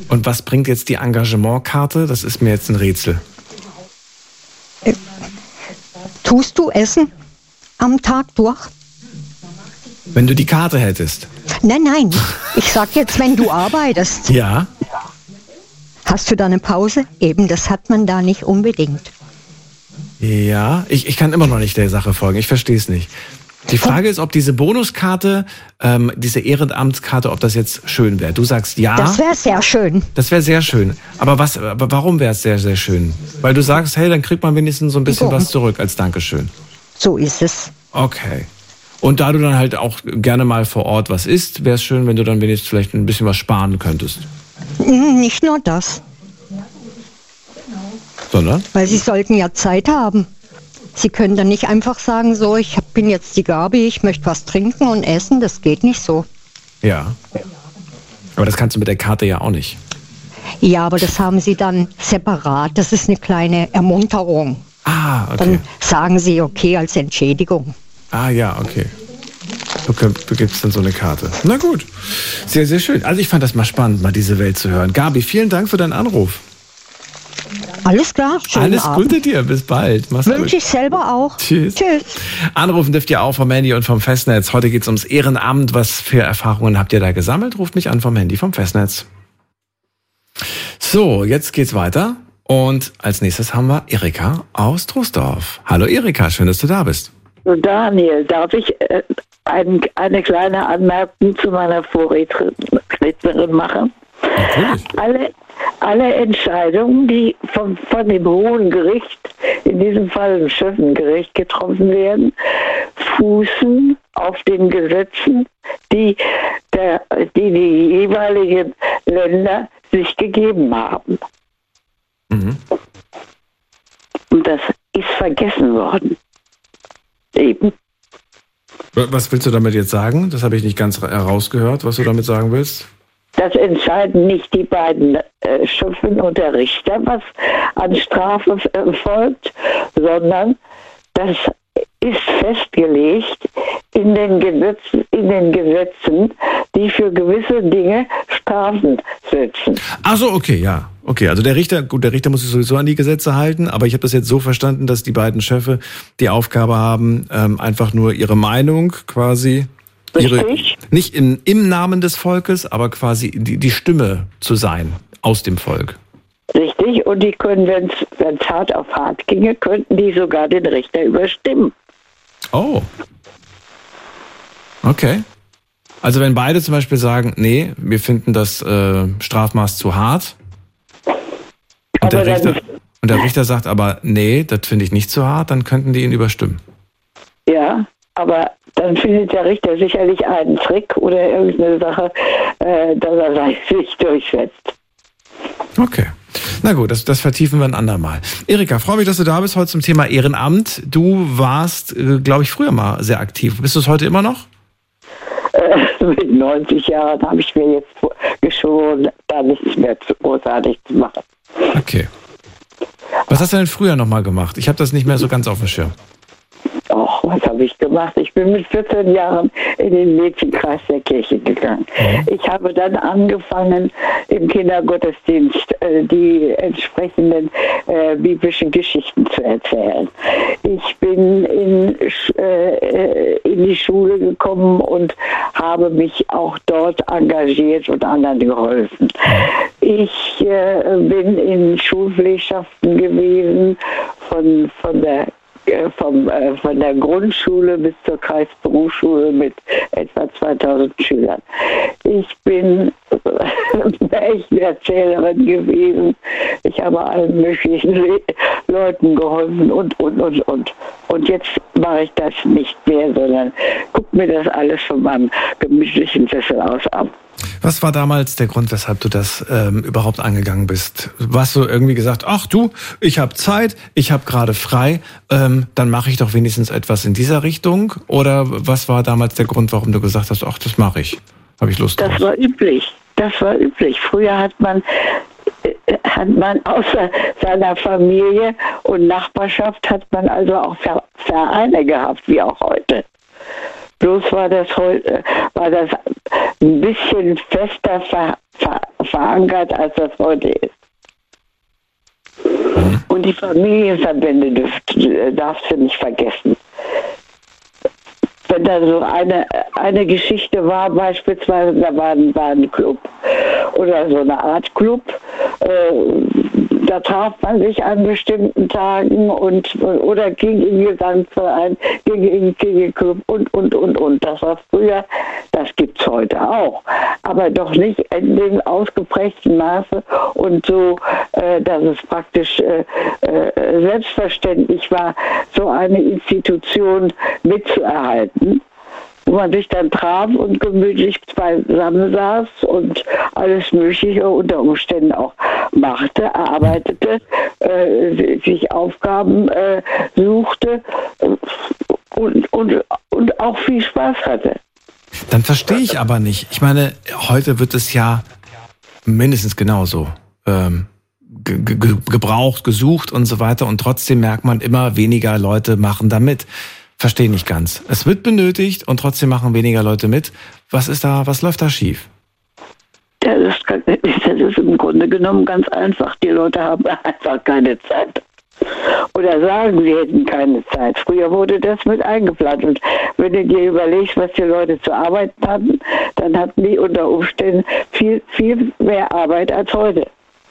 Und was bringt jetzt die Engagementkarte? Das ist mir jetzt ein Rätsel. Äh, tust du Essen am Tag durch? Wenn du die Karte hättest. Nein, nein. Ich sag jetzt, wenn du arbeitest. Ja. Hast du da eine Pause? Eben, das hat man da nicht unbedingt. Ja, ich, ich kann immer noch nicht der Sache folgen. Ich verstehe es nicht. Die Frage ist, ob diese Bonuskarte, ähm, diese Ehrenamtskarte, ob das jetzt schön wäre. Du sagst ja. Das wäre sehr schön. Das wäre sehr schön. Aber was? Aber warum wäre es sehr, sehr schön? Weil du sagst, hey, dann kriegt man wenigstens so ein bisschen was zurück als Dankeschön. So ist es. Okay. Und da du dann halt auch gerne mal vor Ort was isst, wäre es schön, wenn du dann wenigstens vielleicht ein bisschen was sparen könntest. Nicht nur das. Sondern? Weil sie sollten ja Zeit haben. Sie können dann nicht einfach sagen, so, ich hab, bin jetzt die Gabi, ich möchte was trinken und essen. Das geht nicht so. Ja. Aber das kannst du mit der Karte ja auch nicht. Ja, aber das haben sie dann separat. Das ist eine kleine Ermunterung. Ah, okay. Dann sagen sie, okay, als Entschädigung. Ah, ja, okay. Du, du gibst dann so eine Karte. Na gut. Sehr, sehr schön. Also ich fand das mal spannend, mal diese Welt zu hören. Gabi, vielen Dank für deinen Anruf. Alles klar, schönen Alles Abend. Gute dir, bis bald. Mach's gut. Wünsche ich selber auch. Tschüss. Tschüss. Anrufen dürft ihr auch vom Handy und vom Festnetz. Heute geht's ums Ehrenamt. Was für Erfahrungen habt ihr da gesammelt? Ruft mich an vom Handy, vom Festnetz. So, jetzt geht's weiter. Und als nächstes haben wir Erika aus Troisdorf. Hallo Erika, schön, dass du da bist. Daniel, darf ich äh, ein, eine kleine Anmerkung zu meiner Vorrednerin machen? Natürlich. Alle, alle Entscheidungen, die vom, von dem Hohen Gericht, in diesem Fall dem Schöffengericht, getroffen werden, fußen auf den Gesetzen, die, der, die die jeweiligen Länder sich gegeben haben. Mhm. Und das ist vergessen worden. Eben. Was willst du damit jetzt sagen? Das habe ich nicht ganz herausgehört, was du damit sagen willst. Das entscheiden nicht die beiden äh, Schöffen und der Richter, was an Strafe äh, folgt, sondern das ist festgelegt in den Gesetzen, in den Gesetzen, die für gewisse Dinge Strafen setzen. Ach so, okay, ja. Okay, also der Richter, gut, der Richter muss sich sowieso an die Gesetze halten, aber ich habe das jetzt so verstanden, dass die beiden Schöffe die Aufgabe haben, ähm, einfach nur ihre Meinung quasi, ihre, nicht in, im Namen des Volkes, aber quasi die, die Stimme zu sein aus dem Volk. Richtig, und die können, wenn es hart auf hart ginge, könnten die sogar den Richter überstimmen. Oh. Okay. Also wenn beide zum Beispiel sagen, nee, wir finden das äh, Strafmaß zu hart, und der, Richter, und der Richter sagt aber, nee, das finde ich nicht zu hart, dann könnten die ihn überstimmen. Ja, aber dann findet der Richter sicherlich einen Trick oder irgendeine Sache, äh, dass er sich durchsetzt. Okay. Na gut, das, das vertiefen wir ein andermal. Erika, freue mich, dass du da bist heute zum Thema Ehrenamt. Du warst, äh, glaube ich, früher mal sehr aktiv. Bist du es heute immer noch? Äh, mit neunzig Jahren habe ich mir jetzt geschworen, da nichts mehr zu großartig zu machen. Okay. Was hast du denn früher nochmal gemacht? Ich habe das nicht mehr so ganz auf dem Schirm. Och, was habe ich gemacht? Ich bin mit vierzehn Jahren in den Mädchenkreis der Kirche gegangen. Mhm. Ich habe dann angefangen, im Kindergottesdienst äh, die entsprechenden äh, biblischen Geschichten zu erzählen. Ich bin in, äh, in die Schule gekommen und habe mich auch dort engagiert und anderen geholfen. Ich äh, bin in Schulpflegschaften gewesen, von, von der Vom, äh, von der Grundschule bis zur Kreisberufsschule mit etwa zweitausend Schülern. Ich bin Märchenerzählerin gewesen. Ich habe allen möglichen Le- Leuten geholfen und, und, und, und. Und jetzt mache ich das nicht mehr, sondern gucke mir das alles von meinem gemütlichen Sessel aus an. Was war damals der Grund, weshalb du das ähm, überhaupt angegangen bist? Warst du irgendwie gesagt, ach du, ich habe Zeit, ich habe gerade frei, ähm, dann mache ich doch wenigstens etwas in dieser Richtung? Oder was war damals der Grund, warum du gesagt hast, ach, das mache ich, habe ich Lust drauf? Das war üblich, das war üblich. Früher hat man, äh, hat man außer seiner Familie und Nachbarschaft, hat man also auch Vereine gehabt, wie auch heute. Bloß war das heute, war das ein bisschen fester ver, ver, verankert, als das heute ist. Und die Familienverbände dürft, darfst du nicht vergessen. Wenn da so eine, eine Geschichte war, beispielsweise, da war ein, war ein Club oder so eine Art Club, äh, da traf man sich an bestimmten Tagen und oder ging in den Gesangsverein, ging in den Kegelclub und, und, und, und. Das war früher, das gibt es heute auch. Aber doch nicht in dem ausgeprägten Maße und so, äh, dass es praktisch äh, äh, selbstverständlich war, so eine Institution mitzuerhalten, wo man sich dann traf und gemütlich beisammen saß und alles Mögliche unter Umständen auch machte, erarbeitete, äh, sich Aufgaben äh, suchte und, und, und auch viel Spaß hatte. Dann verstehe ich aber nicht. Ich meine, heute wird es ja mindestens genauso ähm, ge- ge- gebraucht, gesucht und so weiter und trotzdem merkt man, immer weniger Leute machen da mit. Verstehe nicht ganz. Es wird benötigt und trotzdem machen weniger Leute mit. Was ist da, was läuft da schief? Ja, das, kann, das ist im Grunde genommen ganz einfach. Die Leute haben einfach keine Zeit. Oder sagen, sie hätten keine Zeit. Früher wurde das mit eingeplant. Und wenn du dir überlegst, was die Leute zu arbeiten hatten, dann hatten die unter Umständen viel, viel mehr Arbeit als heute.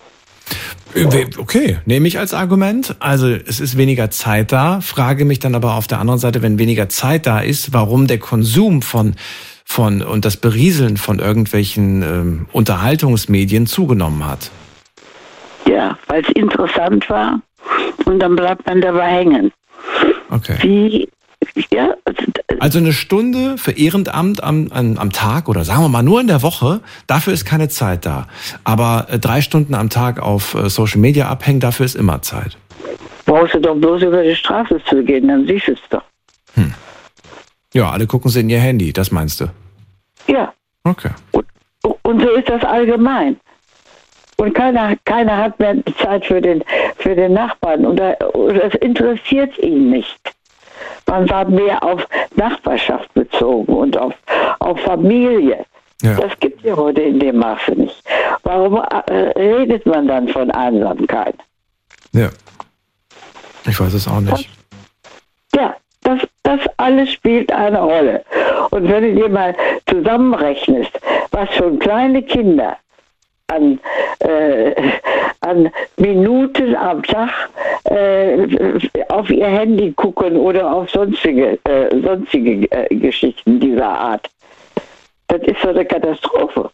Okay, nehme ich als Argument. Also es ist weniger Zeit da, frage mich dann aber auf der anderen Seite, wenn weniger Zeit da ist, warum der Konsum von, von und das Berieseln von irgendwelchen ähm, Unterhaltungsmedien zugenommen hat. Ja, weil es interessant war und dann bleibt man dabei hängen. Okay. Wie, ja, also eine Stunde für Ehrenamt am, am, am Tag oder sagen wir mal nur in der Woche, dafür ist keine Zeit da. Aber äh, drei Stunden am Tag auf äh, Social Media abhängen, dafür ist immer Zeit. Brauchst du doch bloß über die Straße zu gehen, dann siehst du es doch. Hm. Ja, alle gucken sie in ihr Handy, das meinst du? Ja. Okay. Und, und so ist das allgemein. Und keiner, keiner hat mehr Zeit für den, für den Nachbarn. Und das interessiert ihn nicht. Man war mehr auf Nachbarschaft bezogen und auf, auf Familie. Ja. Das gibt es ja heute in dem Maße nicht. Warum äh, redet man dann von Einsamkeit? Ja. Ich weiß es auch nicht. Das, ja, das, das alles spielt eine Rolle. Und wenn du dir mal zusammenrechnest, was schon kleine Kinder an, äh, an Minuten am Tag äh, auf ihr Handy gucken oder auf sonstige, äh, sonstige äh, Geschichten dieser Art. Das ist so eine Katastrophe.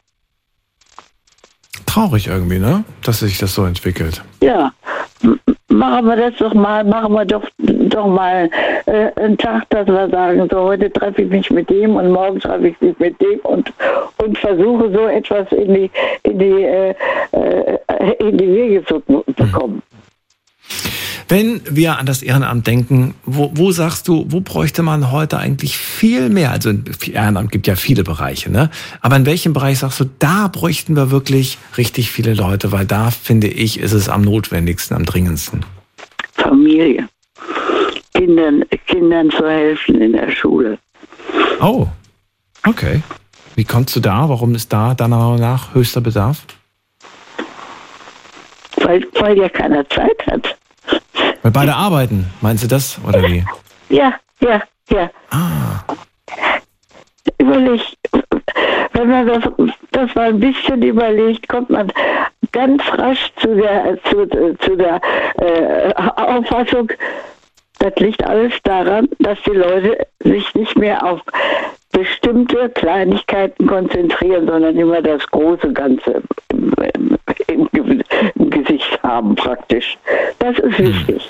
Traurig irgendwie, ne? Dass sich das so entwickelt. Ja, machen wir das doch mal, machen wir doch, doch mal äh, einen Tag, dass wir sagen, so heute treffe ich mich mit dem und morgen treffe ich mich mit dem und, und versuche so etwas in die, in die, äh, äh, in die Wege zu bekommen. Wenn wir an das Ehrenamt denken, wo, wo sagst du, wo bräuchte man heute eigentlich viel mehr? Also Ehrenamt gibt ja viele Bereiche, ne? Aber in welchem Bereich sagst du, da bräuchten wir wirklich richtig viele Leute? Weil da, finde ich, ist es am notwendigsten, am dringendsten. Familie. Kindern, Kindern zu helfen in der Schule. Oh, okay. Wie kommst du da? Warum ist da deiner Meinung nach höchster Bedarf? Weil, weil ja keiner Zeit hat. Weil beide arbeiten, meinst du das, oder wie? Ja, ja, ja. Ah. Überleg, wenn man das, das mal ein bisschen überlegt, kommt man ganz rasch zu der, zu, zu der äh, Auffassung, das liegt alles daran, dass die Leute sich nicht mehr auf bestimmte Kleinigkeiten konzentrieren, sondern immer das große Ganze im, im, im, im Gesicht haben praktisch. Das ist wichtig.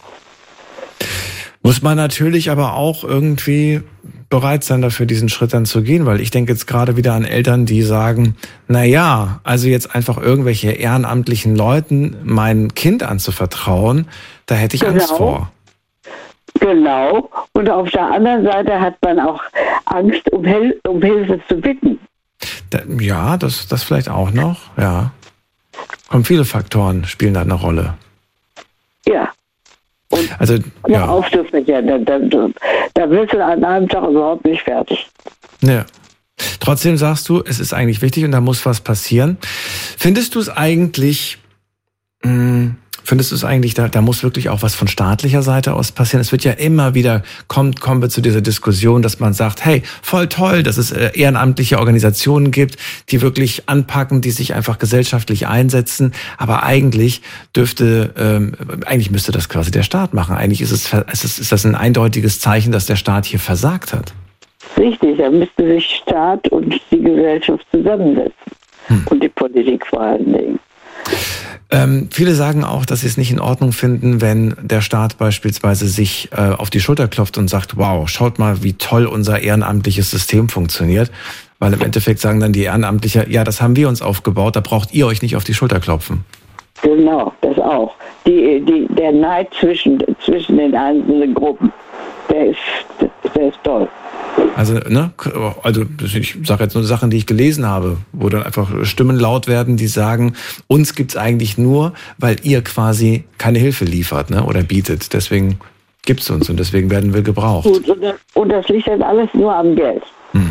Muss man natürlich aber auch irgendwie bereit sein, dafür diesen Schritt dann zu gehen, weil ich denke jetzt gerade wieder an Eltern, die sagen, na ja, also jetzt einfach irgendwelche ehrenamtlichen Leuten mein Kind anzuvertrauen, da hätte ich genau. Angst vor. Genau. Und auf der anderen Seite hat man auch Angst, um, Hel- um Hilfe zu bitten. Da, ja, das, das vielleicht auch noch, ja. Kommen viele Faktoren, spielen da eine Rolle. Ja. Und Also, ja. Aufzufächern, da, da, da wirst du an einem Tag überhaupt nicht fertig. Ja. Trotzdem sagst du, es ist eigentlich wichtig und da muss was passieren. Findest du es eigentlich, mh, findest du es eigentlich, da, da muss wirklich auch was von staatlicher Seite aus passieren? Es wird ja immer wieder, kommt, kommen wir zu dieser Diskussion, dass man sagt, hey, voll toll, dass es äh, ehrenamtliche Organisationen gibt, die wirklich anpacken, die sich einfach gesellschaftlich einsetzen. Aber eigentlich dürfte, ähm, eigentlich müsste das quasi der Staat machen. Eigentlich ist es, ist es, ist das ein eindeutiges Zeichen, dass der Staat hier versagt hat. Richtig, da müsste sich Staat und die Gesellschaft zusammensetzen. Hm. Und die Politik vor allen Dingen. Ähm, viele sagen auch, dass sie es nicht in Ordnung finden, wenn der Staat beispielsweise sich äh, auf die Schulter klopft und sagt, wow, schaut mal, wie toll unser ehrenamtliches System funktioniert. Weil im Endeffekt sagen dann die Ehrenamtlichen, ja, das haben wir uns aufgebaut, da braucht ihr euch nicht auf die Schulter klopfen. Genau, das auch. Die, die, der Neid zwischen, zwischen den einzelnen Gruppen, der ist, der ist toll. Also, ne, also ich sage jetzt nur Sachen, die ich gelesen habe, wo dann einfach Stimmen laut werden, die sagen, uns gibt's eigentlich nur, weil ihr quasi keine Hilfe liefert, ne, oder bietet. Deswegen gibt's uns und deswegen werden wir gebraucht. Gut, und das, und das liegt dann alles nur am Geld. Hm.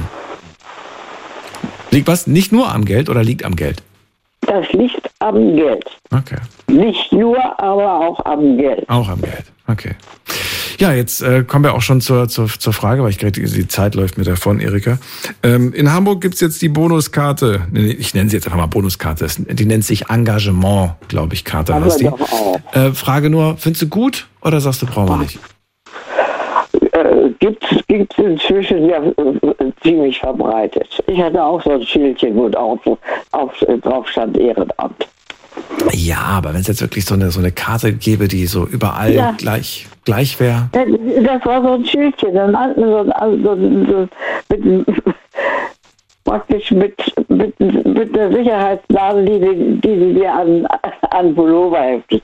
Liegt was? Nicht nur am Geld oder liegt am Geld? Das liegt am Geld. Okay. Nicht nur, aber auch am Geld. Auch am Geld, okay. Ja, jetzt äh, kommen wir auch schon zur, zur, zur Frage, weil ich gerade die Zeit läuft mir davon, Erika. Ähm, in Hamburg gibt's jetzt die Bonuskarte, ich nenne sie jetzt einfach mal Bonuskarte, die nennt sich Engagement, glaube ich, Karte aber heißt die. Doch auch. Äh, Frage nur, findest du gut oder sagst du, brauchen wir nicht? Äh, gibt's, gibt's inzwischen ja äh, ziemlich verbreitet. Ich hatte auch so ein Schildchen, wo auf, auf, drauf stand Ehrenamt. Ja, aber wenn es jetzt wirklich so eine, so eine Karte gäbe, die so überall ja. gleich, gleich wäre. Das, das war so ein Schildchen, so ein, so ein, so ein, so mit, praktisch mit, mit, mit der Sicherheitsnadel, die, die sie dir an, an Pullover heftet.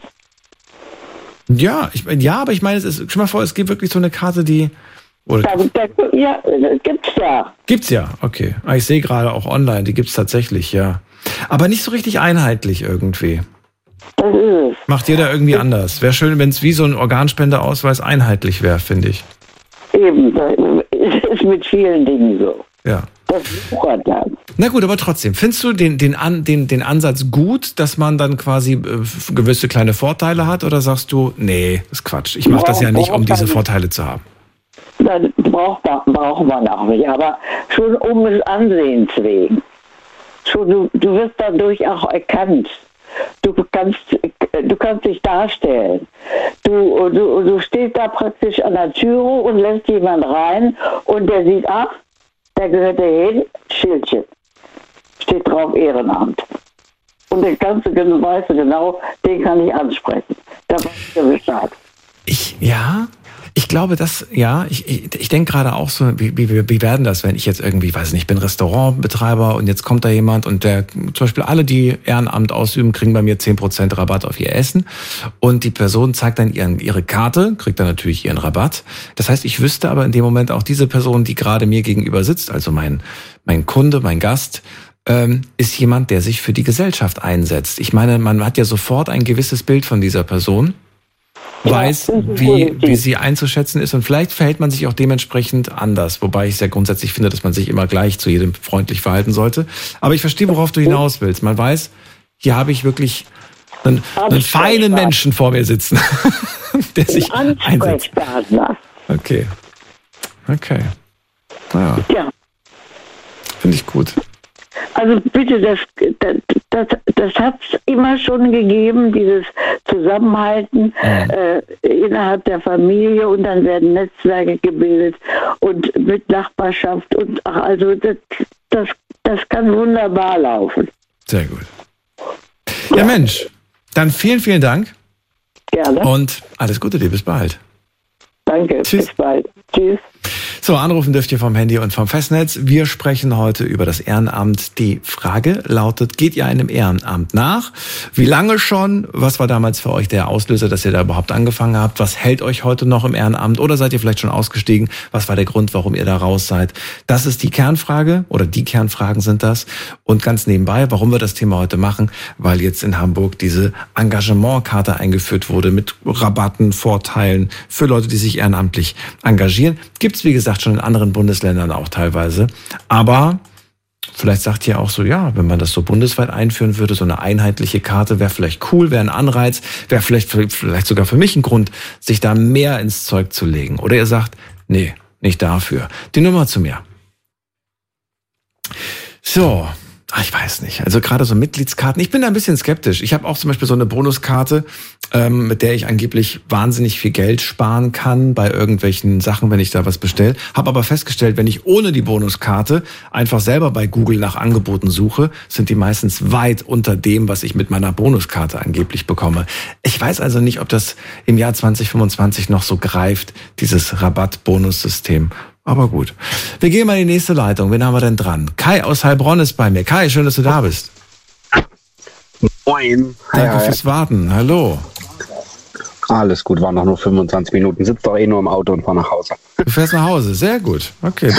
Ja, ich, ja, aber ich meine, es ist, stell mal vor, es gibt wirklich so eine Karte, die... Oder, da, da, ja, gibt's ja. Gibt's ja, okay. Ah, ich sehe gerade auch online, die gibt's tatsächlich, ja. Aber nicht so richtig einheitlich irgendwie. Das ist es. Macht jeder irgendwie anders. Wäre schön, wenn es wie so ein Organspendeausweis einheitlich wäre, finde ich. Eben, das ist mit vielen Dingen so. Ja. Das wuchert dann. Na gut, aber trotzdem, findest du den, den, An, den, den Ansatz gut, dass man dann quasi äh, gewisse kleine Vorteile hat? Oder sagst du, nee, das ist Quatsch. Ich mache das ja nicht, um diese Vorteile zu haben. Das braucht man, braucht man auch nicht, aber schon um des Ansehens wegen. Schon, du, du wirst dadurch auch erkannt. Du kannst, du kannst dich darstellen. Du, du, du stehst da praktisch an der Türe und lässt jemand rein und der sieht, ach, der gehört dahin, Schildchen. Steht drauf Ehrenamt. Und der ganze weißt du genau, den kann ich ansprechen. Da weiß der Bescheid. Ich, ja, ich glaube, das, ja, ich, ich, ich denke gerade auch so, wie, wie, wie werden das, wenn ich jetzt irgendwie, weiß nicht, ich bin Restaurantbetreiber und jetzt kommt da jemand und der, zum Beispiel alle, die Ehrenamt ausüben, kriegen bei mir zehn Prozent Rabatt auf ihr Essen und die Person zeigt dann ihren, ihre Karte, kriegt dann natürlich ihren Rabatt. Das heißt, ich wüsste aber in dem Moment auch diese Person, die gerade mir gegenüber sitzt, also mein, mein Kunde, mein Gast, ähm, ist jemand, der sich für die Gesellschaft einsetzt. Ich meine, man hat ja sofort ein gewisses Bild von dieser Person, weiß, wie, wie sie einzuschätzen ist und vielleicht verhält man sich auch dementsprechend anders, wobei ich sehr grundsätzlich finde, dass man sich immer gleich zu jedem freundlich verhalten sollte. Aber ich verstehe, worauf du hinaus willst. Man weiß, hier habe ich wirklich einen, einen feinen Menschen vor mir sitzen, der sich einsetzt. Okay. Okay. Naja. Ja. Finde ich gut. Also bitte, das, das, das, das hat es immer schon gegeben, dieses Zusammenhalten mhm. äh, innerhalb der Familie und dann werden Netzwerke gebildet und mit Nachbarschaft und ach, also das, das, das kann wunderbar laufen. Sehr gut. Ja, ja Mensch, dann vielen, vielen Dank. Gerne. Und alles Gute dir, bis bald. Danke, Tschüss. Bis bald. Tschüss. So, anrufen dürft ihr vom Handy und vom Festnetz. Wir sprechen heute über das Ehrenamt. Die Frage lautet, geht ihr einem Ehrenamt nach? Wie lange schon? Was war damals für euch der Auslöser, dass ihr da überhaupt angefangen habt? Was hält euch heute noch im Ehrenamt? Oder seid ihr vielleicht schon ausgestiegen? Was war der Grund, warum ihr da raus seid? Das ist die Kernfrage oder die Kernfragen sind das. Und ganz nebenbei, warum wir das Thema heute machen, weil jetzt in Hamburg diese Engagementkarte eingeführt wurde mit Rabatten, Vorteilen für Leute, die sich ehrenamtlich engagieren. Gibt's wie gesagt, schon in anderen Bundesländern auch teilweise. Aber vielleicht sagt ihr auch so, ja, wenn man das so bundesweit einführen würde, so eine einheitliche Karte wäre vielleicht cool, wäre ein Anreiz, wäre vielleicht, vielleicht sogar für mich ein Grund, sich da mehr ins Zeug zu legen. Oder ihr sagt, nee, nicht dafür. Die Nummer zu mir. So. Ach, ich weiß nicht. Also gerade so Mitgliedskarten. Ich bin da ein bisschen skeptisch. Ich habe auch zum Beispiel so eine Bonuskarte, ähm, mit der ich angeblich wahnsinnig viel Geld sparen kann bei irgendwelchen Sachen, wenn ich da was bestelle. Habe aber festgestellt, wenn ich ohne die Bonuskarte einfach selber bei Google nach Angeboten suche, sind die meistens weit unter dem, was ich mit meiner Bonuskarte angeblich bekomme. Ich weiß also nicht, ob das im Jahr zwanzig fünfundzwanzig noch so greift, dieses Rabatt-Bonus-System. Aber gut. Wir gehen mal in die nächste Leitung. Wen haben wir denn dran? Kai aus Heilbronn ist bei mir. Kai, schön, dass du da bist. Moin. Danke hi, fürs Warten. Hallo. Alles gut, waren noch nur fünfundzwanzig Minuten. Sitzt doch eh nur im Auto und fahr nach Hause. Du fährst nach Hause. Sehr gut. Okay.